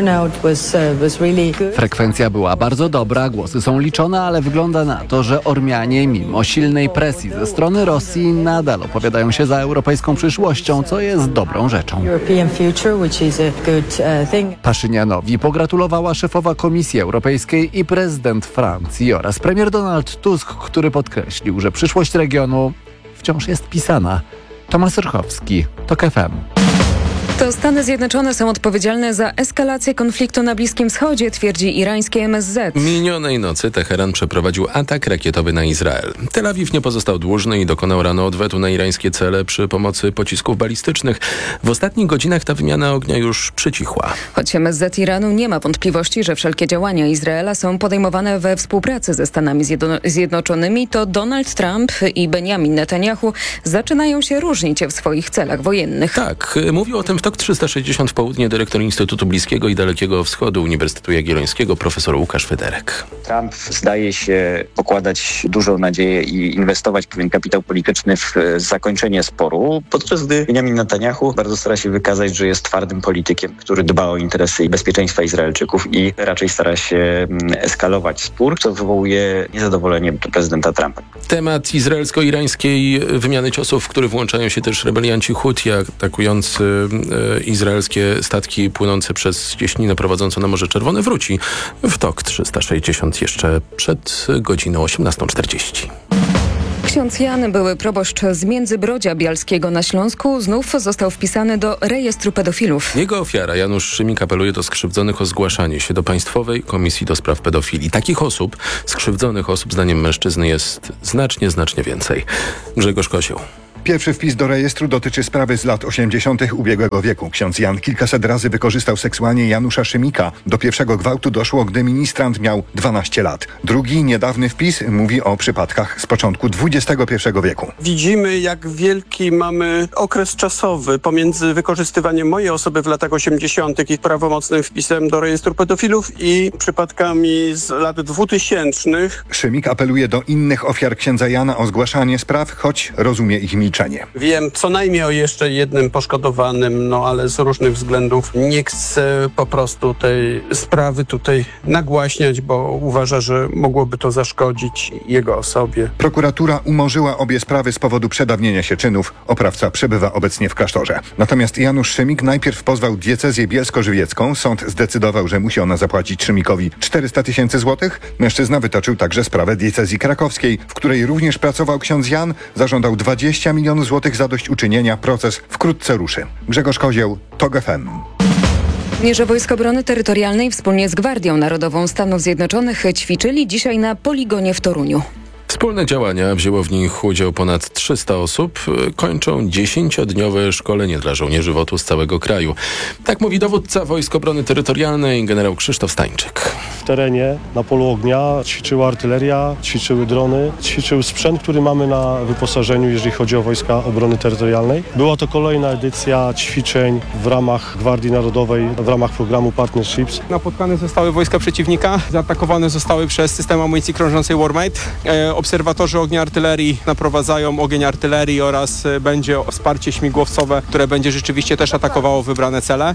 Frekwencja była bardzo dobra, głosy są liczone, ale wygląda na to, że Ormianie, mimo silnej presji ze strony Rosji, nadal opowiadają się za europejską przyszłością, co jest dobrą rzeczą. Paszynianowi pogratulowała szefowa Komisji Europejskiej i prezydent Francji oraz premier Donald Tusk, który podkreślił, że przyszłość regionu wciąż jest pisana. Tomasz Orchowski, TOK F M. To Stany Zjednoczone są odpowiedzialne za eskalację konfliktu na Bliskim Wschodzie, twierdzi irańskie M S Z. Minionej nocy Teheran przeprowadził atak rakietowy na Izrael. Tel Awiw nie pozostał dłużny i dokonał rano odwetu na irańskie cele przy pomocy pocisków balistycznych. W ostatnich godzinach ta wymiana ognia już przycichła. Choć M S Z Iranu nie ma wątpliwości, że wszelkie działania Izraela są podejmowane we współpracy ze Stanami Zjednoczonymi, to Donald Trump i Benjamin Netanyahu zaczynają się różnić w swoich celach wojennych. Tak, mówił o tym w Tok trzysta sześćdziesiąt w południe dyrektor Instytutu Bliskiego i Dalekiego Wschodu Uniwersytetu Jagiellońskiego profesor Łukasz Fyderek. Trump zdaje się pokładać dużą nadzieję i inwestować pewien kapitał polityczny w zakończenie sporu, podczas gdy Benjamin Netanyahu bardzo stara się wykazać, że jest twardym politykiem, który dba o interesy i bezpieczeństwa Izraelczyków i raczej stara się eskalować spór, co wywołuje niezadowolenie prezydenta Trumpa. Temat izraelsko-irańskiej wymiany ciosów, w który włączają się też rebelianci Huti atakujący e, izraelskie statki płynące przez cieśninę prowadzącą na Morze Czerwone, wróci w Tok trzysta sześćdziesiąt jeszcze przed godziną osiemnastą czterdzieści. Ksiądz Jan, były proboszcz z Międzybrodzia Bialskiego na Śląsku, znów został wpisany do rejestru pedofilów. Jego ofiara, Janusz Szymik, apeluje do skrzywdzonych o zgłaszanie się do Państwowej Komisji do Spraw Pedofilii. Takich osób, skrzywdzonych osób, zdaniem mężczyzny, jest znacznie, znacznie więcej. Grzegorz Kozioł. Pierwszy wpis do rejestru dotyczy sprawy z lat osiemdziesiątych ubiegłego wieku. Ksiądz Jan kilkaset razy wykorzystał seksualnie Janusza Szymika. Do pierwszego gwałtu doszło, gdy ministrant miał dwanaście lat. Drugi, niedawny wpis mówi o przypadkach z początku dwudziestego pierwszego wieku. Widzimy, jak wielki mamy okres czasowy pomiędzy wykorzystywaniem mojej osoby w latach osiemdziesiątych i prawomocnym wpisem do rejestru pedofilów i przypadkami z lat dwutysięcznych. Szymik apeluje do innych ofiar księdza Jana o zgłaszanie spraw, choć rozumie ich milczenie. Wiem co najmniej o jeszcze jednym poszkodowanym, no ale z różnych względów nie chcę po prostu tej sprawy tutaj nagłaśniać, bo uważa, że mogłoby to zaszkodzić jego osobie. Prokuratura umorzyła obie sprawy z powodu przedawnienia się czynów. Oprawca przebywa obecnie w klasztorze. Natomiast Janusz Szymik najpierw pozwał diecezję bielsko-żywiecką. Sąd zdecydował, że musi ona zapłacić Szymikowi czterysta tysięcy złotych. Mężczyzna wytoczył także sprawę diecezji krakowskiej, w której również pracował ksiądz Jan. Zażądał dwadzieścia milionów złotych zadośćuczynienia. Proces wkrótce ruszy. Grzegorz Kozieł, Tok F M. Żołnierze Wojsk Obrony Terytorialnej wspólnie z Gwardią Narodową Stanów Zjednoczonych ćwiczyli dzisiaj na poligonie w Toruniu. Wspólne działania, wzięło w nich udział ponad trzysta osób, kończą dziesięciodniowe szkolenie dla żołnierzy W O T U z całego kraju. Tak mówi dowódca Wojsk Obrony Terytorialnej generał Krzysztof Stańczyk. W terenie, na polu ognia ćwiczyła artyleria, ćwiczyły drony, ćwiczył sprzęt, który mamy na wyposażeniu, jeżeli chodzi o Wojska Obrony Terytorialnej. Była to kolejna edycja ćwiczeń w ramach Gwardii Narodowej, w ramach programu Partnerships. Napotkane zostały wojska przeciwnika, zaatakowane zostały przez system amunicji krążącej Warmate. E, Obserwatorzy ognia artylerii naprowadzają ogień artylerii oraz będzie wsparcie śmigłowcowe, które będzie rzeczywiście też atakowało wybrane cele.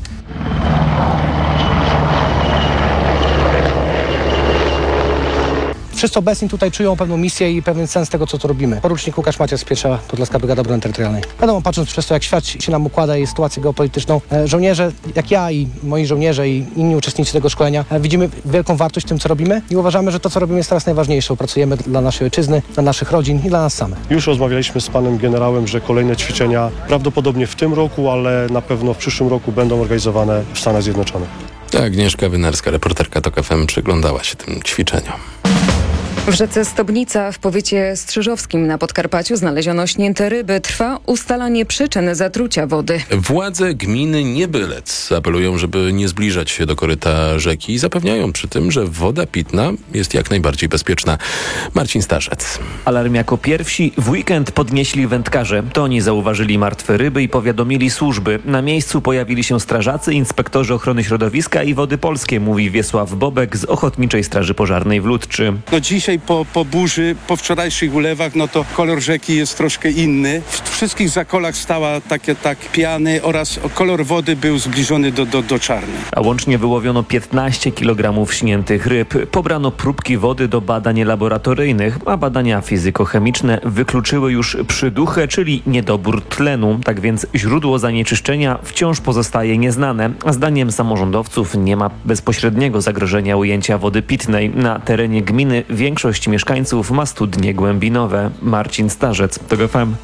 Wszyscy obecni tutaj czują pewną misję i pewien sens tego, co tu robimy. Porucznik Łukasz Macias, pierwsza Podlaska Brygada Obrony Terytorialnej. Wiadomo, patrząc przez to, jak świat się nam układa i sytuację geopolityczną, żołnierze, jak ja i moi żołnierze i inni uczestnicy tego szkolenia, widzimy wielką wartość w tym, co robimy i uważamy, że to, co robimy, jest teraz najważniejsze. Pracujemy dla naszej ojczyzny, dla naszych rodzin i dla nas samych. Już rozmawialiśmy z panem generałem, że kolejne ćwiczenia prawdopodobnie w tym roku, ale na pewno w przyszłym roku będą organizowane w Stanach Zjednoczonych. Agnieszka Wynarska, reporterka Tok F M, przyglądała się tym ćwiczeniom. W rzece Stobnica w powiecie strzyżowskim na Podkarpaciu znaleziono śnięte ryby. Trwa ustalanie przyczyn zatrucia wody. Władze gminy Niebylec apelują, żeby nie zbliżać się do koryta rzeki i zapewniają przy tym, że woda pitna jest jak najbardziej bezpieczna. Marcin Starzec. Alarm jako pierwsi w weekend podnieśli wędkarze. To oni zauważyli martwe ryby i powiadomili służby. Na miejscu pojawili się strażacy, inspektorzy ochrony środowiska i Wody Polskie, mówi Wiesław Bobek z Ochotniczej Straży Pożarnej w Ludczy. No dzisiaj Po, po burzy, po wczorajszych ulewach, no to kolor rzeki jest troszkę inny. W wszystkich zakolach stała takie tak piany oraz kolor wody był zbliżony do, do, do czarnej. A łącznie wyłowiono piętnaście kilogramów śniętych ryb. Pobrano próbki wody do badań laboratoryjnych, a badania fizykochemiczne wykluczyły już przyduchę, czyli niedobór tlenu. Tak więc źródło zanieczyszczenia wciąż pozostaje nieznane. A zdaniem samorządowców nie ma bezpośredniego zagrożenia ujęcia wody pitnej. Na terenie gminy większość mieszkańców ma studnie głębinowe. Marcin Starzec, Tok F M.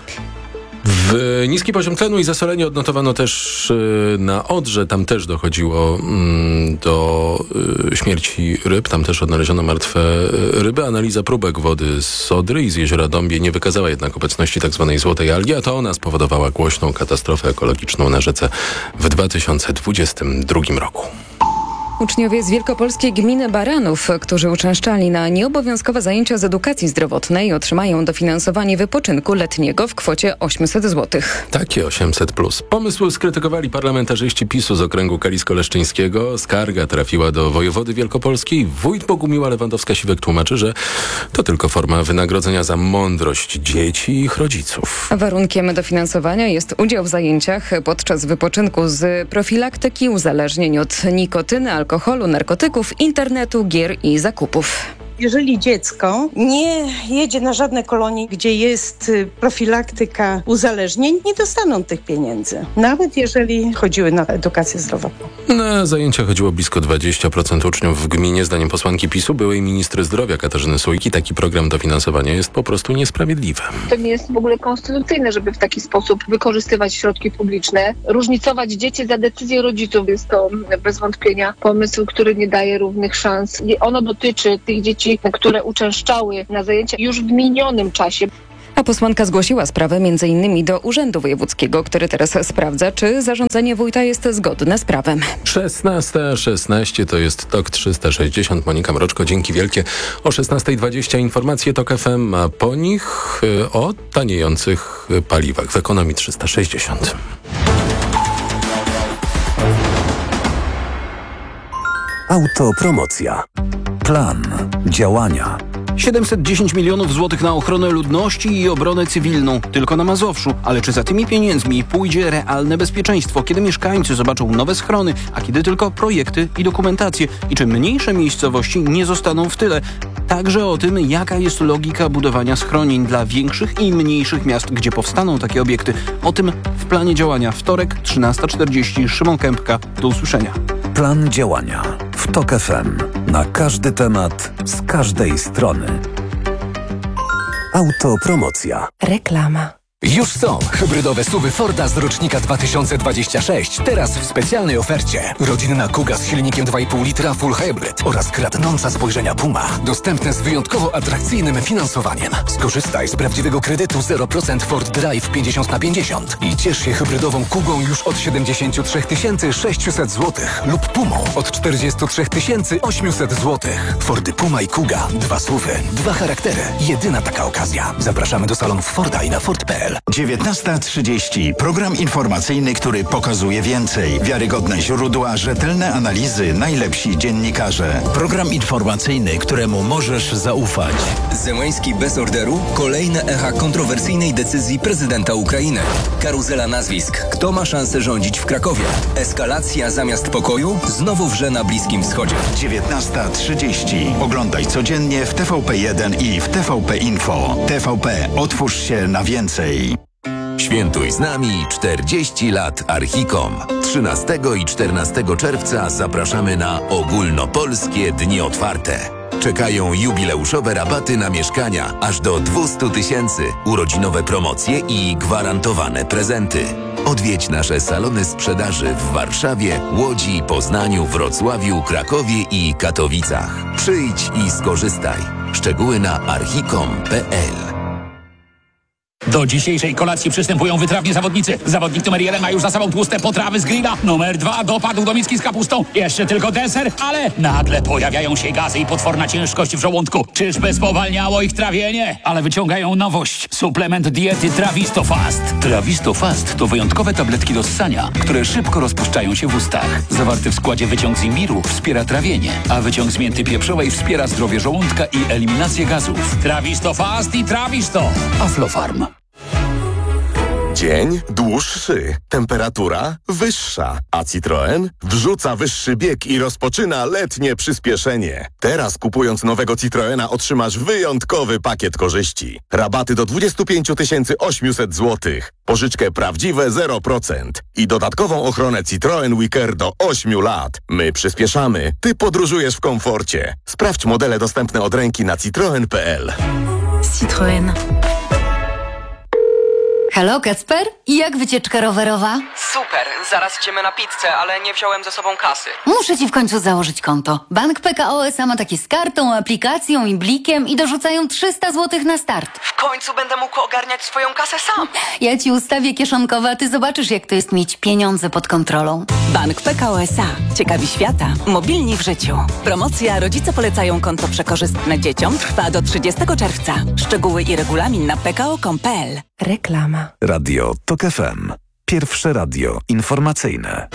W niski poziom tlenu i zasolenie odnotowano też na Odrze. Tam też dochodziło do śmierci ryb. Tam też odnaleziono martwe ryby. Analiza próbek wody z Odry i z jeziora Dąbie nie wykazała jednak obecności tzw. złotej algi, a to ona spowodowała głośną katastrofę ekologiczną na rzece w dwa tysiące dwudziestym drugim roku. Uczniowie z wielkopolskiej gminy Baranów, którzy uczęszczali na nieobowiązkowe zajęcia z edukacji zdrowotnej, otrzymają dofinansowanie wypoczynku letniego w kwocie osiemset złotych. Takie osiemset plus. Pomysł skrytykowali parlamentarzyści PiSu z okręgu kalisko-leszczyńskiego. Skarga trafiła do wojewody wielkopolskiej. Wójt Bogumiła Lewandowska-Siwek tłumaczy, że to tylko forma wynagrodzenia za mądrość dzieci i ich rodziców. Warunkiem dofinansowania jest udział w zajęciach podczas wypoczynku z profilaktyki uzależnień od nikotyny, alkoholu, narkotyków, internetu, gier i zakupów. Jeżeli dziecko nie jedzie na żadne kolonie, gdzie jest profilaktyka uzależnień, nie dostaną tych pieniędzy. Nawet jeżeli chodziły na edukację zdrowotną. Na zajęcia chodziło blisko dwadzieścia procent uczniów w gminie. Zdaniem posłanki PiSu, byłej ministry zdrowia Katarzyny Sójki, taki program dofinansowania jest po prostu niesprawiedliwy. To nie jest w ogóle konstytucyjne, żeby w taki sposób wykorzystywać środki publiczne, różnicować dzieci za decyzję rodziców. Jest to bez wątpienia pomysł, który nie daje równych szans. Ono dotyczy tych dzieci, które uczęszczały na zajęcia już w minionym czasie. A posłanka zgłosiła sprawę między innymi do Urzędu Wojewódzkiego, który teraz sprawdza, czy zarządzenie wójta jest zgodne z prawem. szesnasta szesnaście to jest Tok trzysta sześćdziesiąt. Monika Mroczko, dzięki wielkie. O szesnasta dwadzieścia informacje Tok F M, a po nich y, o taniejących paliwach w Ekonomii trzysta sześćdziesiąt. Autopromocja. Plan działania. siedemset dziesięć milionów złotych na ochronę ludności i obronę cywilną. Tylko na Mazowszu. Ale czy za tymi pieniędzmi pójdzie realne bezpieczeństwo? Kiedy mieszkańcy zobaczą nowe schrony, a kiedy tylko projekty i dokumentacje? I czy mniejsze miejscowości nie zostaną w tyle? Także o tym, jaka jest logika budowania schronień dla większych i mniejszych miast, gdzie powstaną takie obiekty. O tym w planie działania. Wtorek, trzynasta czterdzieści. Szymon Kępka. Do usłyszenia. Plan działania w Tok F M. Na każdy temat, z każdej strony. Autopromocja. Reklama. Już są hybrydowe SUVy Forda z rocznika dwa tysiące dwudziestego szóstego. Teraz w specjalnej ofercie. Rodzinna Kuga z silnikiem dwa i pół litra Full Hybrid oraz kradnąca spojrzenia Puma. Dostępne z wyjątkowo atrakcyjnym finansowaniem. Skorzystaj z prawdziwego kredytu zero procent Ford Drive pięćdziesiąt na pięćdziesiąt i ciesz się hybrydową Kugą już od siedemdziesiąt trzy tysiące sześćset złotych lub Pumą od czterdzieści trzy tysiące osiemset złotych. Fordy Puma i Kuga. Dwa SUVy, dwa charaktery. Jedyna taka okazja. Zapraszamy do salonów Forda i na Ford kropka p l. dziewiętnasta trzydzieści. Program informacyjny, który pokazuje więcej. Wiarygodne źródła, rzetelne analizy, najlepsi dziennikarze. Program informacyjny, któremu możesz zaufać. Zełenski bez orderu? Kolejne echa kontrowersyjnej decyzji prezydenta Ukrainy. Karuzela nazwisk. Kto ma szansę rządzić w Krakowie? Eskalacja zamiast pokoju? Znowu wrze na Bliskim Wschodzie. dziewiętnasta trzydzieści. Oglądaj codziennie w T V P jeden i w T V P Info. T V P. Otwórz się na więcej. Świętuj z nami czterdzieści lat Archicom. trzynastego i czternastego czerwca zapraszamy na ogólnopolskie dni otwarte. Czekają jubileuszowe rabaty na mieszkania aż do dwieście tysięcy, urodzinowe promocje i gwarantowane prezenty. Odwiedź nasze salony sprzedaży w Warszawie, Łodzi, Poznaniu, Wrocławiu, Krakowie i Katowicach. Przyjdź i skorzystaj. Szczegóły na archicom kropka p l. Do dzisiejszej kolacji przystępują wytrawni zawodnicy. Zawodnik numer jeden ma już za sobą tłuste potrawy z grilla. Numer dwa dopadł do miski z kapustą. Jeszcze tylko deser, ale nagle pojawiają się gazy i potworna ciężkość w żołądku. Czyżby spowalniało ich trawienie? Ale wyciągają nowość. Suplement diety Trawisto Fast. Trawisto Fast to wyjątkowe tabletki do ssania, które szybko rozpuszczają się w ustach. Zawarty w składzie wyciąg z imbiru wspiera trawienie, a wyciąg z mięty pieprzowej wspiera zdrowie żołądka i eliminację gazów. Trawisto Fast i Trawisto. Aflofarm. Dzień dłuższy, temperatura wyższa, a Citroen wrzuca wyższy bieg i rozpoczyna letnie przyspieszenie. Teraz kupując nowego Citroena otrzymasz wyjątkowy pakiet korzyści. Rabaty do dwadzieścia pięć tysięcy osiemset złotych, pożyczkę prawdziwe zero procent i dodatkową ochronę Citroen Wicker do ośmiu lat. My przyspieszamy, ty podróżujesz w komforcie. Sprawdź modele dostępne od ręki na citroen kropka p l. Citroen. Halo, Kacper? Jak wycieczka rowerowa? Super, zaraz idziemy na pizzę, ale nie wziąłem ze sobą kasy. Muszę ci w końcu założyć konto. Bank P K O S A ma takie z kartą, aplikacją i blikiem i dorzucają trzysta złotych na start. W końcu będę mógł ogarniać swoją kasę sam. Ja ci ustawię kieszonkowe, a ty zobaczysz, jak to jest mieć pieniądze pod kontrolą. Bank P K O S A. Ciekawi świata. Mobilni w życiu. Promocja Rodzice polecają konto przekorzystne dzieciom trwa do trzydziestego czerwca. Szczegóły i regulamin na p k o kropka com kropka p l. Reklama. Radio TOK F M. Pierwsze radio informacyjne.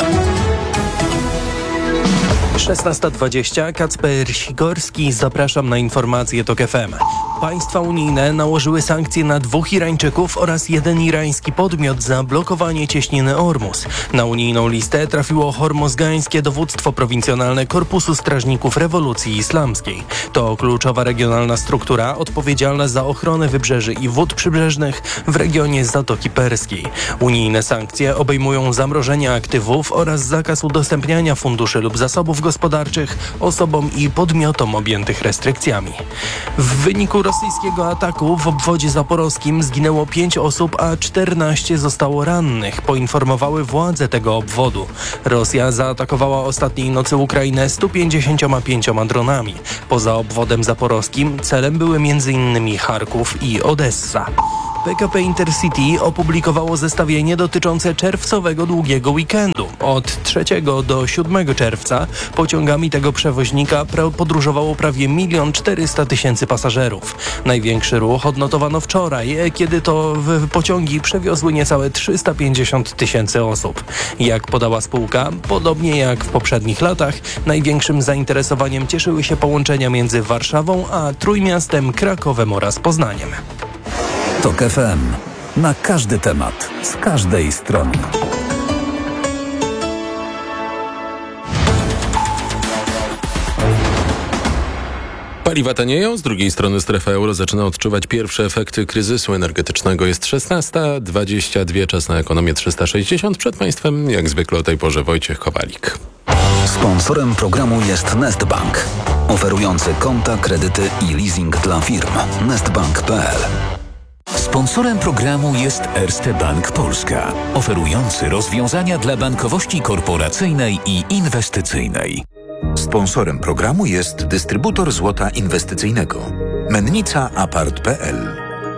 szesnasta dwadzieścia, Kacper Sigorski, zapraszam na informacje TOK F M. Państwa unijne nałożyły sankcje na dwóch Irańczyków oraz jeden irański podmiot za blokowanie cieśniny Ormus. Na unijną listę trafiło hormozgańskie dowództwo prowincjonalne Korpusu Strażników Rewolucji Islamskiej. To kluczowa regionalna struktura odpowiedzialna za ochronę wybrzeży i wód przybrzeżnych w regionie Zatoki Perskiej. Unijne sankcje obejmują zamrożenie aktywów oraz zakaz udostępniania funduszy lub zasobów gospodarczych osobom i podmiotom objętych restrykcjami. W wyniku rosyjskiego ataku w obwodzie zaporowskim zginęło pięć osób, a czternaście zostało rannych, poinformowały władze tego obwodu. Rosja zaatakowała ostatniej nocy Ukrainę stu pięćdziesięcioma pięcioma dronami. Poza obwodem zaporowskim celem były między innymi Charków i Odessa. P K P Intercity opublikowało zestawienie dotyczące czerwcowego długiego weekendu. Od trzeciego do siódmego czerwca pociągami tego przewoźnika podróżowało prawie milion czterysta tysięcy pasażerów. Największy ruch odnotowano wczoraj, kiedy to pociągi przewiozły niecałe trzysta pięćdziesiąt tysięcy osób. Jak podała spółka, podobnie jak w poprzednich latach, największym zainteresowaniem cieszyły się połączenia między Warszawą a Trójmiastem, Krakowem oraz Poznaniem. TOK F M. Na każdy temat, z każdej strony. Paliwa tanieją, z drugiej strony strefa euro zaczyna odczuwać pierwsze efekty kryzysu energetycznego. Jest szesnasta dwadzieścia dwa, czas na ekonomię trzysta sześćdziesiąt. Przed Państwem, jak zwykle o tej porze, Wojciech Kowalik. Sponsorem programu jest Nestbank, oferujący konta, kredyty i leasing dla firm. nestbank kropka p l. Sponsorem programu jest Erste Bank Polska, oferujący rozwiązania dla bankowości korporacyjnej i inwestycyjnej. Sponsorem programu jest dystrybutor złota inwestycyjnego Mennica Apart kropka p l.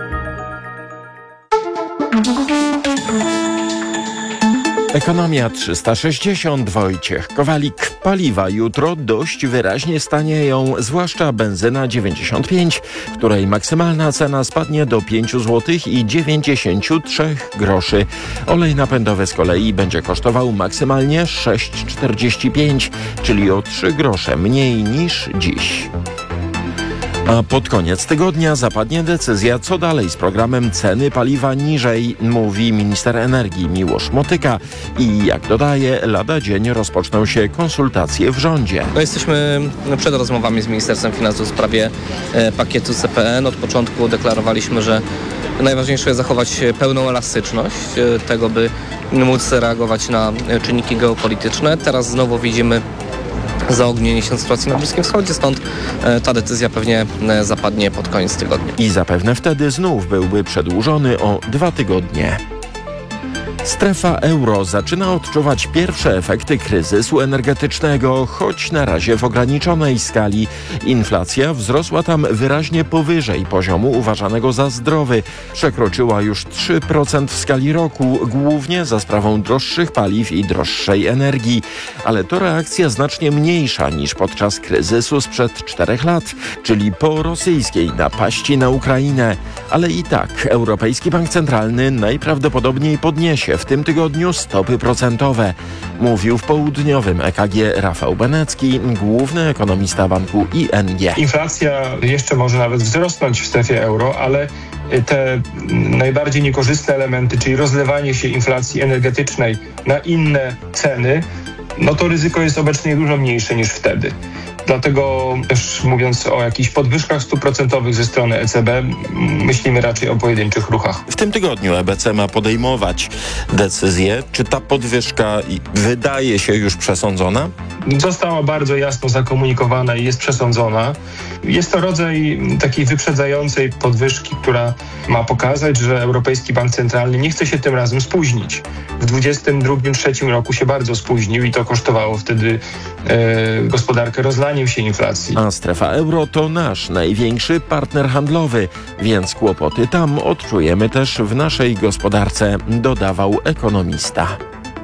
Ekonomia trzysta sześćdziesiąt, Wojciech Kowalik. Paliwa jutro dość wyraźnie stanieją, zwłaszcza benzyna dziewięćdziesiąt pięć, której maksymalna cena spadnie do pięć złotych i dziewięćdziesiąt trzy groszy. Olej napędowy z kolei będzie kosztował maksymalnie sześć czterdzieści pięć, czyli o trzy grosze mniej niż dziś. A pod koniec tygodnia zapadnie decyzja, co dalej z programem ceny paliwa niżej, mówi minister energii Miłosz Motyka. I jak dodaje, lada dzień rozpoczną się konsultacje w rządzie. No jesteśmy przed rozmowami z Ministerstwem Finansów w sprawie e, pakietu C P N. Od początku deklarowaliśmy, że najważniejsze jest zachować pełną elastyczność e, tego, by móc reagować na e, czynniki geopolityczne. Teraz znowu widzimy zaognienie się sytuacji na Bliskim Wschodzie, stąd e, ta decyzja pewnie e, zapadnie pod koniec tygodnia. I zapewne wtedy znów byłby przedłużony o dwa tygodnie. Strefa euro zaczyna odczuwać pierwsze efekty kryzysu energetycznego, choć na razie w ograniczonej skali. Inflacja wzrosła tam wyraźnie powyżej poziomu uważanego za zdrowy. Przekroczyła już trzy procent w skali roku, głównie za sprawą droższych paliw i droższej energii. Ale to reakcja znacznie mniejsza niż podczas kryzysu sprzed czterech lat, czyli po rosyjskiej napaści na Ukrainę. Ale i tak Europejski Bank Centralny najprawdopodobniej podniesie w tym tygodniu stopy procentowe, mówił w południowym E K G Rafał Benecki, główny ekonomista banku I N G. Inflacja jeszcze może nawet wzrosnąć w strefie euro, ale te najbardziej niekorzystne elementy, czyli rozlewanie się inflacji energetycznej na inne ceny, no to ryzyko jest obecnie dużo mniejsze niż wtedy. Dlatego też mówiąc o jakichś podwyżkach stóp procentowych ze strony E C B, myślimy raczej o pojedynczych ruchach. W tym tygodniu E B C ma podejmować decyzję. Czy ta podwyżka wydaje się już przesądzona? została bardzo jasno zakomunikowana i jest przesądzona. Jest to rodzaj takiej wyprzedzającej podwyżki, która ma pokazać, że Europejski Bank Centralny nie chce się tym razem spóźnić. W dwudziestym drugim dwudziestym trzecim roku się bardzo spóźnił i to kosztowało wtedy e, gospodarkę rozlaniem się inflacji. A strefa euro to nasz największy partner handlowy, więc kłopoty tam odczujemy też w naszej gospodarce, dodawał ekonomista.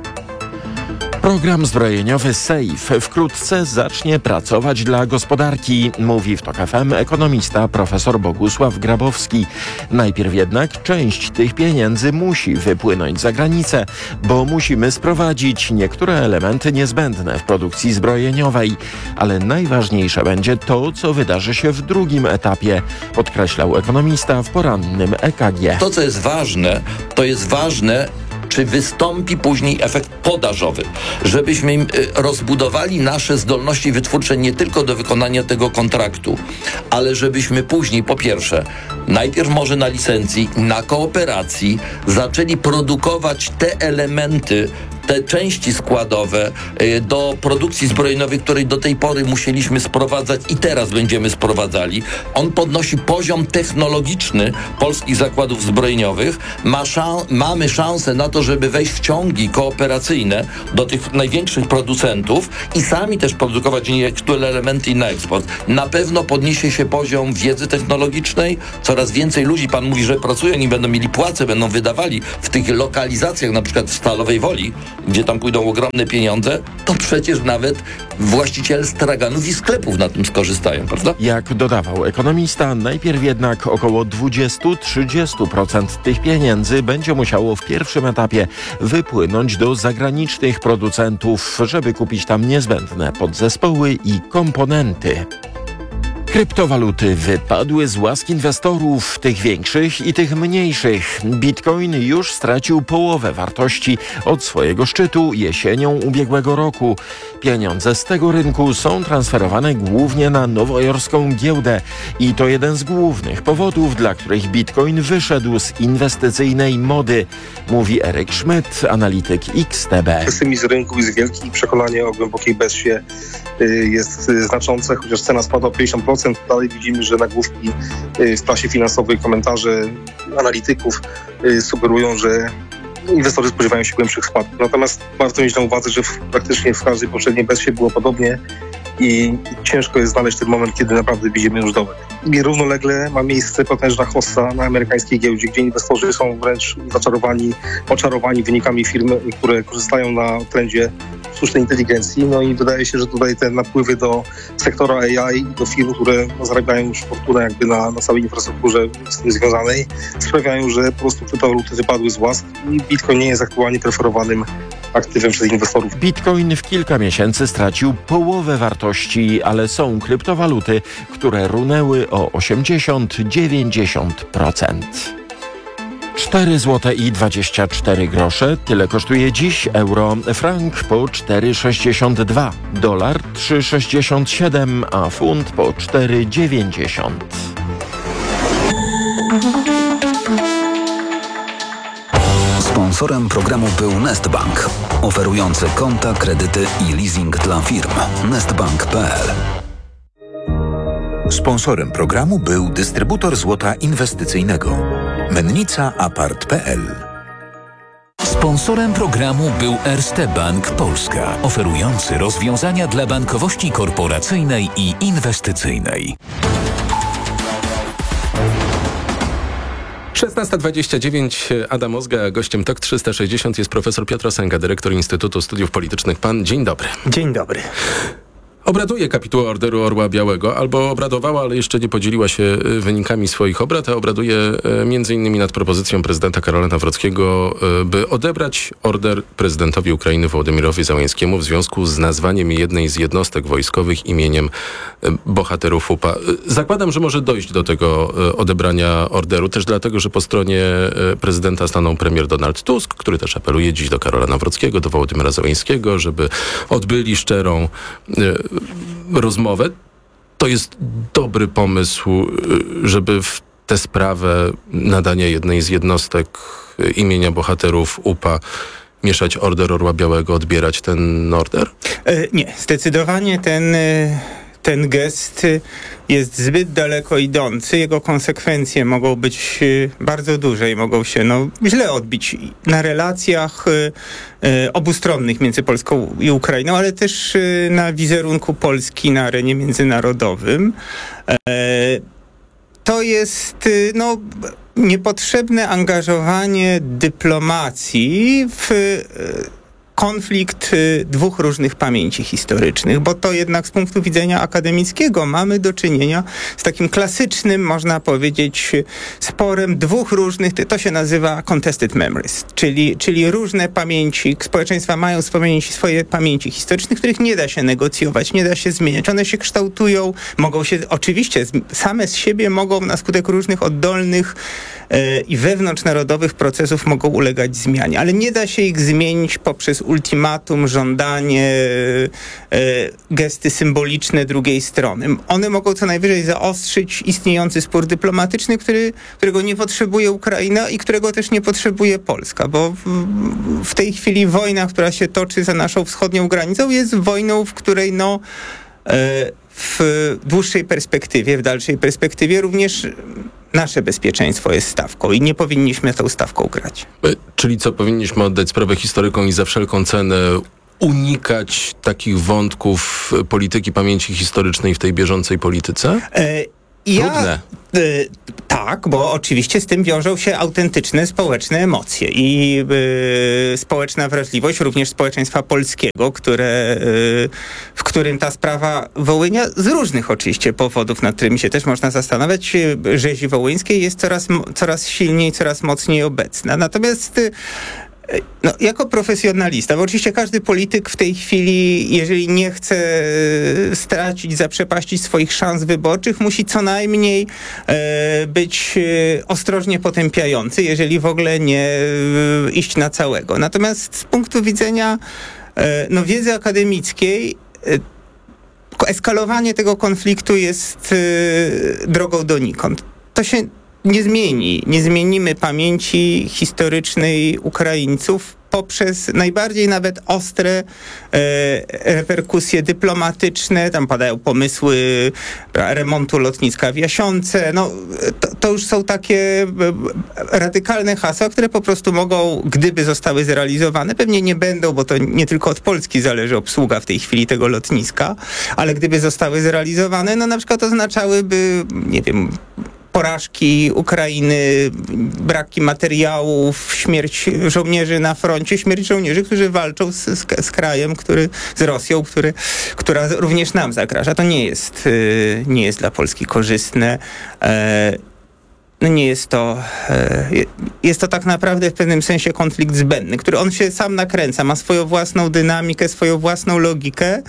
Program zbrojeniowy SAFE wkrótce zacznie pracować dla gospodarki, mówi w TOK F M ekonomista profesor Bogusław Grabowski. Najpierw jednak część tych pieniędzy musi wypłynąć za granicę, bo musimy sprowadzić niektóre elementy niezbędne w produkcji zbrojeniowej. Ale najważniejsze będzie to, co wydarzy się w drugim etapie, podkreślał ekonomista w porannym E K G. To, co jest ważne, to jest ważne, czy wystąpi później efekt podażowy, żebyśmy rozbudowali nasze zdolności wytwórcze nie tylko do wykonania tego kontraktu, ale żebyśmy później, po pierwsze, najpierw może na licencji, na kooperacji zaczęli produkować te elementy, te części składowe do produkcji zbrojeniowej, której do tej pory musieliśmy sprowadzać i teraz będziemy sprowadzali. On podnosi poziom technologiczny polskich zakładów zbrojeniowych. Ma szan- mamy szansę na to, żeby wejść w ciągi kooperacyjne do tych największych producentów i sami też produkować niektóre elementy na eksport. Na pewno podniesie się poziom wiedzy technologicznej. Coraz więcej ludzi, pan mówi, że pracują, oni będą mieli płace, będą wydawali w tych lokalizacjach, na przykład w Stalowej Woli, gdzie tam pójdą ogromne pieniądze, to przecież nawet właściciele straganów i sklepów na tym skorzystają, prawda? Jak dodawał ekonomista, najpierw jednak około dwadzieścia do trzydziestu procent tych pieniędzy będzie musiało w pierwszym etapie wypłynąć do zagranicznych producentów, żeby kupić tam niezbędne podzespoły i komponenty. Kryptowaluty wypadły z łask inwestorów, tych większych i tych mniejszych. Bitcoin już stracił połowę wartości od swojego szczytu jesienią ubiegłego roku. Pieniądze z tego rynku są transferowane głównie na nowojorską giełdę i to jeden z głównych powodów, dla których Bitcoin wyszedł z inwestycyjnej mody, mówi Eryk Schmidt, analityk X T B. Pesymizm rynku jest wielki i przekonanie o głębokiej bezsie jest znaczące, chociaż cena spadła o pięćdziesiąt procent. Dalej widzimy, że nagłówki w prasie finansowej, komentarze analityków sugerują, że inwestorzy spodziewają się głębszych spadków. Natomiast warto mieć na uwadze, że w, praktycznie w każdej poprzedniej bezsie było podobnie i ciężko jest znaleźć ten moment, kiedy naprawdę widzimy już dołek. I równolegle ma miejsce potężna hossa na amerykańskiej giełdzie, gdzie inwestorzy są wręcz zaczarowani, oczarowani wynikami firm, które korzystają na trendzie sztucznej inteligencji. No i wydaje się, że tutaj te napływy do sektora A I, do firm, które zarabiają już fortunę jakby na, na całej infrastrukturze z tym związanej, sprawiają, że po prostu kryptowaluty wypadły z łask i Bitcoin nie jest aktualnie preferowanym aktywem przez inwestorów. Bitcoin w kilka miesięcy stracił połowę wartości, ale są kryptowaluty, które runęły o osiemdziesiąt do dziewięćdziesięciu procent. cztery złote i dwadzieścia cztery grosze. Tyle kosztuje dziś euro. Frank po cztery sześćdziesiąt dwa. Dolar trzy sześćdziesiąt siedem, a funt po cztery dziewięćdziesiąt. Sponsorem programu był Nestbank, oferujący konta, kredyty i leasing dla firm. nestbank kropka p l. Sponsorem programu był dystrybutor złota inwestycyjnego Mennica Apart kropka p l. Sponsorem programu był Erste Bank Polska, oferujący rozwiązania dla bankowości korporacyjnej i inwestycyjnej. szesnasta dwadzieścia dziewięć, Adam Ozga, gościem T O K trzysta sześćdziesiąt jest profesor Piotr Osenga, dyrektor Instytutu Studiów Politycznych. Pan, dzień dobry. Dzień dobry. Obraduje kapituła Orderu Orła Białego, albo obradowała, ale jeszcze nie podzieliła się wynikami swoich obrad, a obraduje między innymi nad propozycją prezydenta Karola Nawrockiego, by odebrać order prezydentowi Ukrainy Wołodymyrowi Zełenskiemu w związku z nazwaniem jednej z jednostek wojskowych imieniem bohaterów U P A. Zakładam, że może dojść do tego odebrania orderu, też dlatego, że po stronie prezydenta stanął premier Donald Tusk, który też apeluje dziś do Karola Nawrockiego, do Wołodymyra Zełenskiego, żeby odbyli szczerą rozmowę. To jest dobry pomysł, żeby w tę sprawę nadania jednej z jednostek imienia bohaterów U P A mieszać order Orła Białego, odbierać ten order? E, nie, zdecydowanie ten... E... Ten gest jest zbyt daleko idący, jego konsekwencje mogą być bardzo duże i mogą się no, źle odbić na relacjach e, obustronnych między Polską i Ukrainą, ale też e, na wizerunku Polski na arenie międzynarodowym. E, to jest no, niepotrzebne angażowanie dyplomacji w e, konflikt dwóch różnych pamięci historycznych, bo to jednak z punktu widzenia akademickiego mamy do czynienia z takim klasycznym, można powiedzieć, sporem dwóch różnych, to się nazywa contested memories, czyli, czyli różne pamięci, społeczeństwa mają wspomnieć swoje pamięci historyczne, których nie da się negocjować, nie da się zmieniać. One się kształtują, mogą się, oczywiście same z siebie mogą na skutek różnych oddolnych e, i wewnątrznarodowych procesów mogą ulegać zmianie, ale nie da się ich zmienić poprzez ultimatum, żądanie, e, gesty symboliczne drugiej strony. One mogą co najwyżej zaostrzyć istniejący spór dyplomatyczny, który, którego nie potrzebuje Ukraina i którego też nie potrzebuje Polska, bo w, w tej chwili wojna, która się toczy za naszą wschodnią granicą, jest wojną, w której no, e, w dłuższej perspektywie, w dalszej perspektywie również nasze bezpieczeństwo jest stawką i nie powinniśmy tą stawką grać. Czyli co, powinniśmy oddać sprawę historykom i za wszelką cenę unikać takich wątków polityki pamięci historycznej w tej bieżącej polityce? E, ja, y, tak, bo oczywiście z tym wiążą się autentyczne społeczne emocje i y, społeczna wrażliwość również społeczeństwa polskiego, które, y, w którym ta sprawa Wołynia z różnych oczywiście powodów, nad którymi się też można zastanawiać, rzezi wołyńskiej jest coraz, coraz silniej, coraz mocniej obecna. Natomiast y, No, jako profesjonalista, bo oczywiście każdy polityk w tej chwili, jeżeli nie chce stracić, zaprzepaścić swoich szans wyborczych, musi co najmniej e, być ostrożnie potępiający, jeżeli w ogóle nie e, iść na całego. Natomiast z punktu widzenia e, no, wiedzy akademickiej e, eskalowanie tego konfliktu jest e, drogą donikąd. To się nie zmieni. Nie zmienimy pamięci historycznej Ukraińców poprzez najbardziej nawet ostre e, reperkusje dyplomatyczne. Tam padają pomysły remontu lotniska w Jasiące. No, to, to już są takie radykalne hasła, które po prostu mogą, gdyby zostały zrealizowane, pewnie nie będą, bo to nie tylko od Polski zależy obsługa w tej chwili tego lotniska, ale gdyby zostały zrealizowane, no na przykład oznaczałyby, nie wiem, porażki Ukrainy, braki materiałów, śmierć żołnierzy na froncie, śmierć żołnierzy, którzy walczą z, z, z krajem, który, z Rosją, który, która również nam zagraża. To nie jest, nie jest dla Polski korzystne. No nie jest to, jest to tak naprawdę w pewnym sensie konflikt zbędny, który on się sam nakręca, ma swoją własną dynamikę, swoją własną logikę.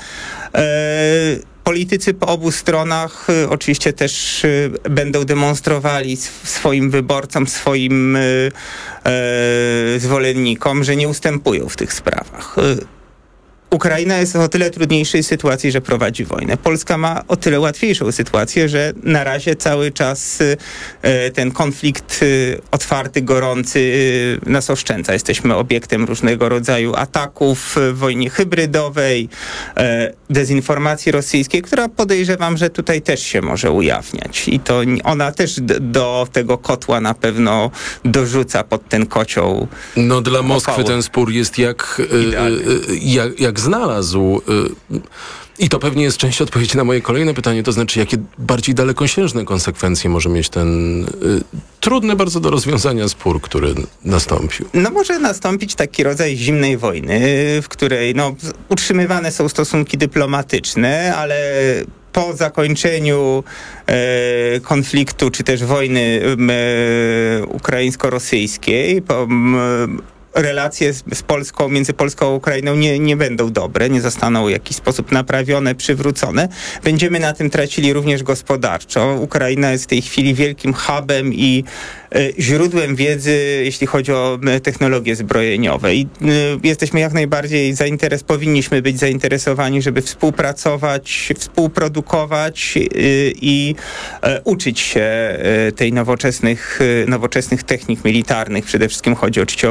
Politycy po obu stronach y, oczywiście też y, będą demonstrowali sw- swoim wyborcom, swoim y, y, zwolennikom, że nie ustępują w tych sprawach. Y, Ukraina jest w o tyle trudniejszej sytuacji, że prowadzi wojnę. Polska ma o tyle łatwiejszą sytuację, że na razie cały czas y, ten konflikt y, otwarty, gorący y, nas oszczędza. Jesteśmy obiektem różnego rodzaju ataków w wojnie hybrydowej, y, dezinformacji rosyjskiej, która podejrzewam, że tutaj też się może ujawniać. I to ona też d- do tego kotła na pewno dorzuca pod ten kocioł. No dla Moskwy opału. ten spór jest jak, y, y, jak, jak znalazł. I to pewnie jest część odpowiedzi na moje kolejne pytanie, to znaczy jakie bardziej dalekosiężne konsekwencje może mieć ten y, trudny bardzo do rozwiązania spór, który nastąpił. No może nastąpić taki rodzaj zimnej wojny, w której no, utrzymywane są stosunki dyplomatyczne, ale po zakończeniu e, konfliktu czy też wojny e, ukraińsko-rosyjskiej, po m, relacje z, z Polską, między Polską a Ukrainą nie, nie będą dobre, nie zostaną w jakiś sposób naprawione, przywrócone. Będziemy na tym tracili również gospodarczo. Ukraina jest w tej chwili wielkim hubem i y, źródłem wiedzy, jeśli chodzi o y, technologie zbrojeniowe. I y, jesteśmy jak najbardziej zainteres, powinniśmy być zainteresowani, żeby współpracować, współprodukować y, i y, uczyć się y, tej nowoczesnych, y, nowoczesnych technik militarnych. Przede wszystkim chodzi oczywiście o wojnę dronową,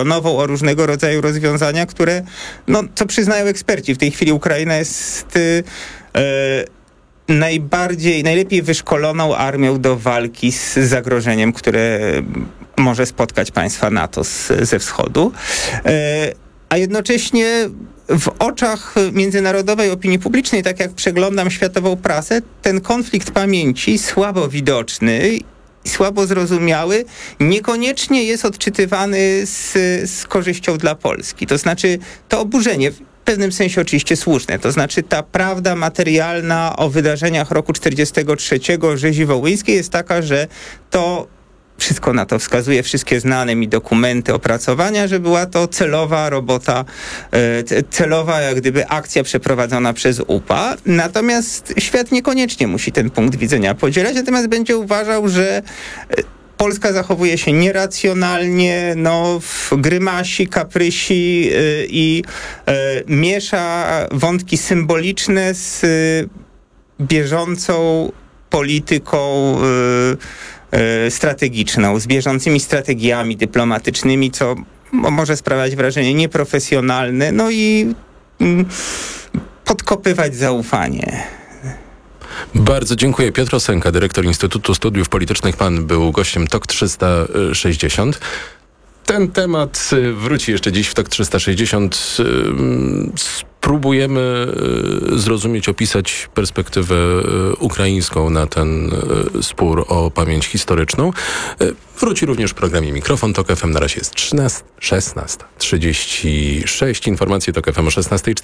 bezpiecznikowo-nową, o różnego rodzaju rozwiązania, które, no, co przyznają eksperci, w tej chwili Ukraina jest y, y, najbardziej, najlepiej wyszkoloną armią do walki z zagrożeniem, które może spotkać państwa NATO z, ze wschodu. Y, a jednocześnie w oczach międzynarodowej opinii publicznej, tak jak przeglądam światową prasę, ten konflikt pamięci słabo widoczny, słabo zrozumiały, niekoniecznie jest odczytywany z, z korzyścią dla Polski. To znaczy to oburzenie, w pewnym sensie oczywiście słuszne, to znaczy ta prawda materialna o wydarzeniach roku czterdziestego trzeciego rzezi wołyńskiej jest taka, że to wszystko na to wskazuje, wszystkie znane mi dokumenty, opracowania, że była to celowa robota, celowa jak gdyby akcja przeprowadzona przez U P A. Natomiast świat niekoniecznie musi ten punkt widzenia podzielać, natomiast będzie uważał, że Polska zachowuje się nieracjonalnie, no, grymasi, kaprysi yy, i yy, miesza wątki symboliczne z yy, bieżącą polityką yy, strategiczną, z bieżącymi strategiami dyplomatycznymi, co może sprawiać wrażenie nieprofesjonalne, no i mm, podkopywać zaufanie. Bardzo dziękuję. Piotr Osenka, dyrektor Instytutu Studiów Politycznych. Pan był gościem T O K trzysta sześćdziesiąt. Ten temat wróci jeszcze dziś w T O K trzysta sześćdziesiąt. Spróbujemy zrozumieć, opisać perspektywę ukraińską na ten spór o pamięć historyczną. Wróci również w programie Mikrofon. T O K F M na razie jest szesnasta trzydzieści sześć. Informacje T O K F M o szesnastej.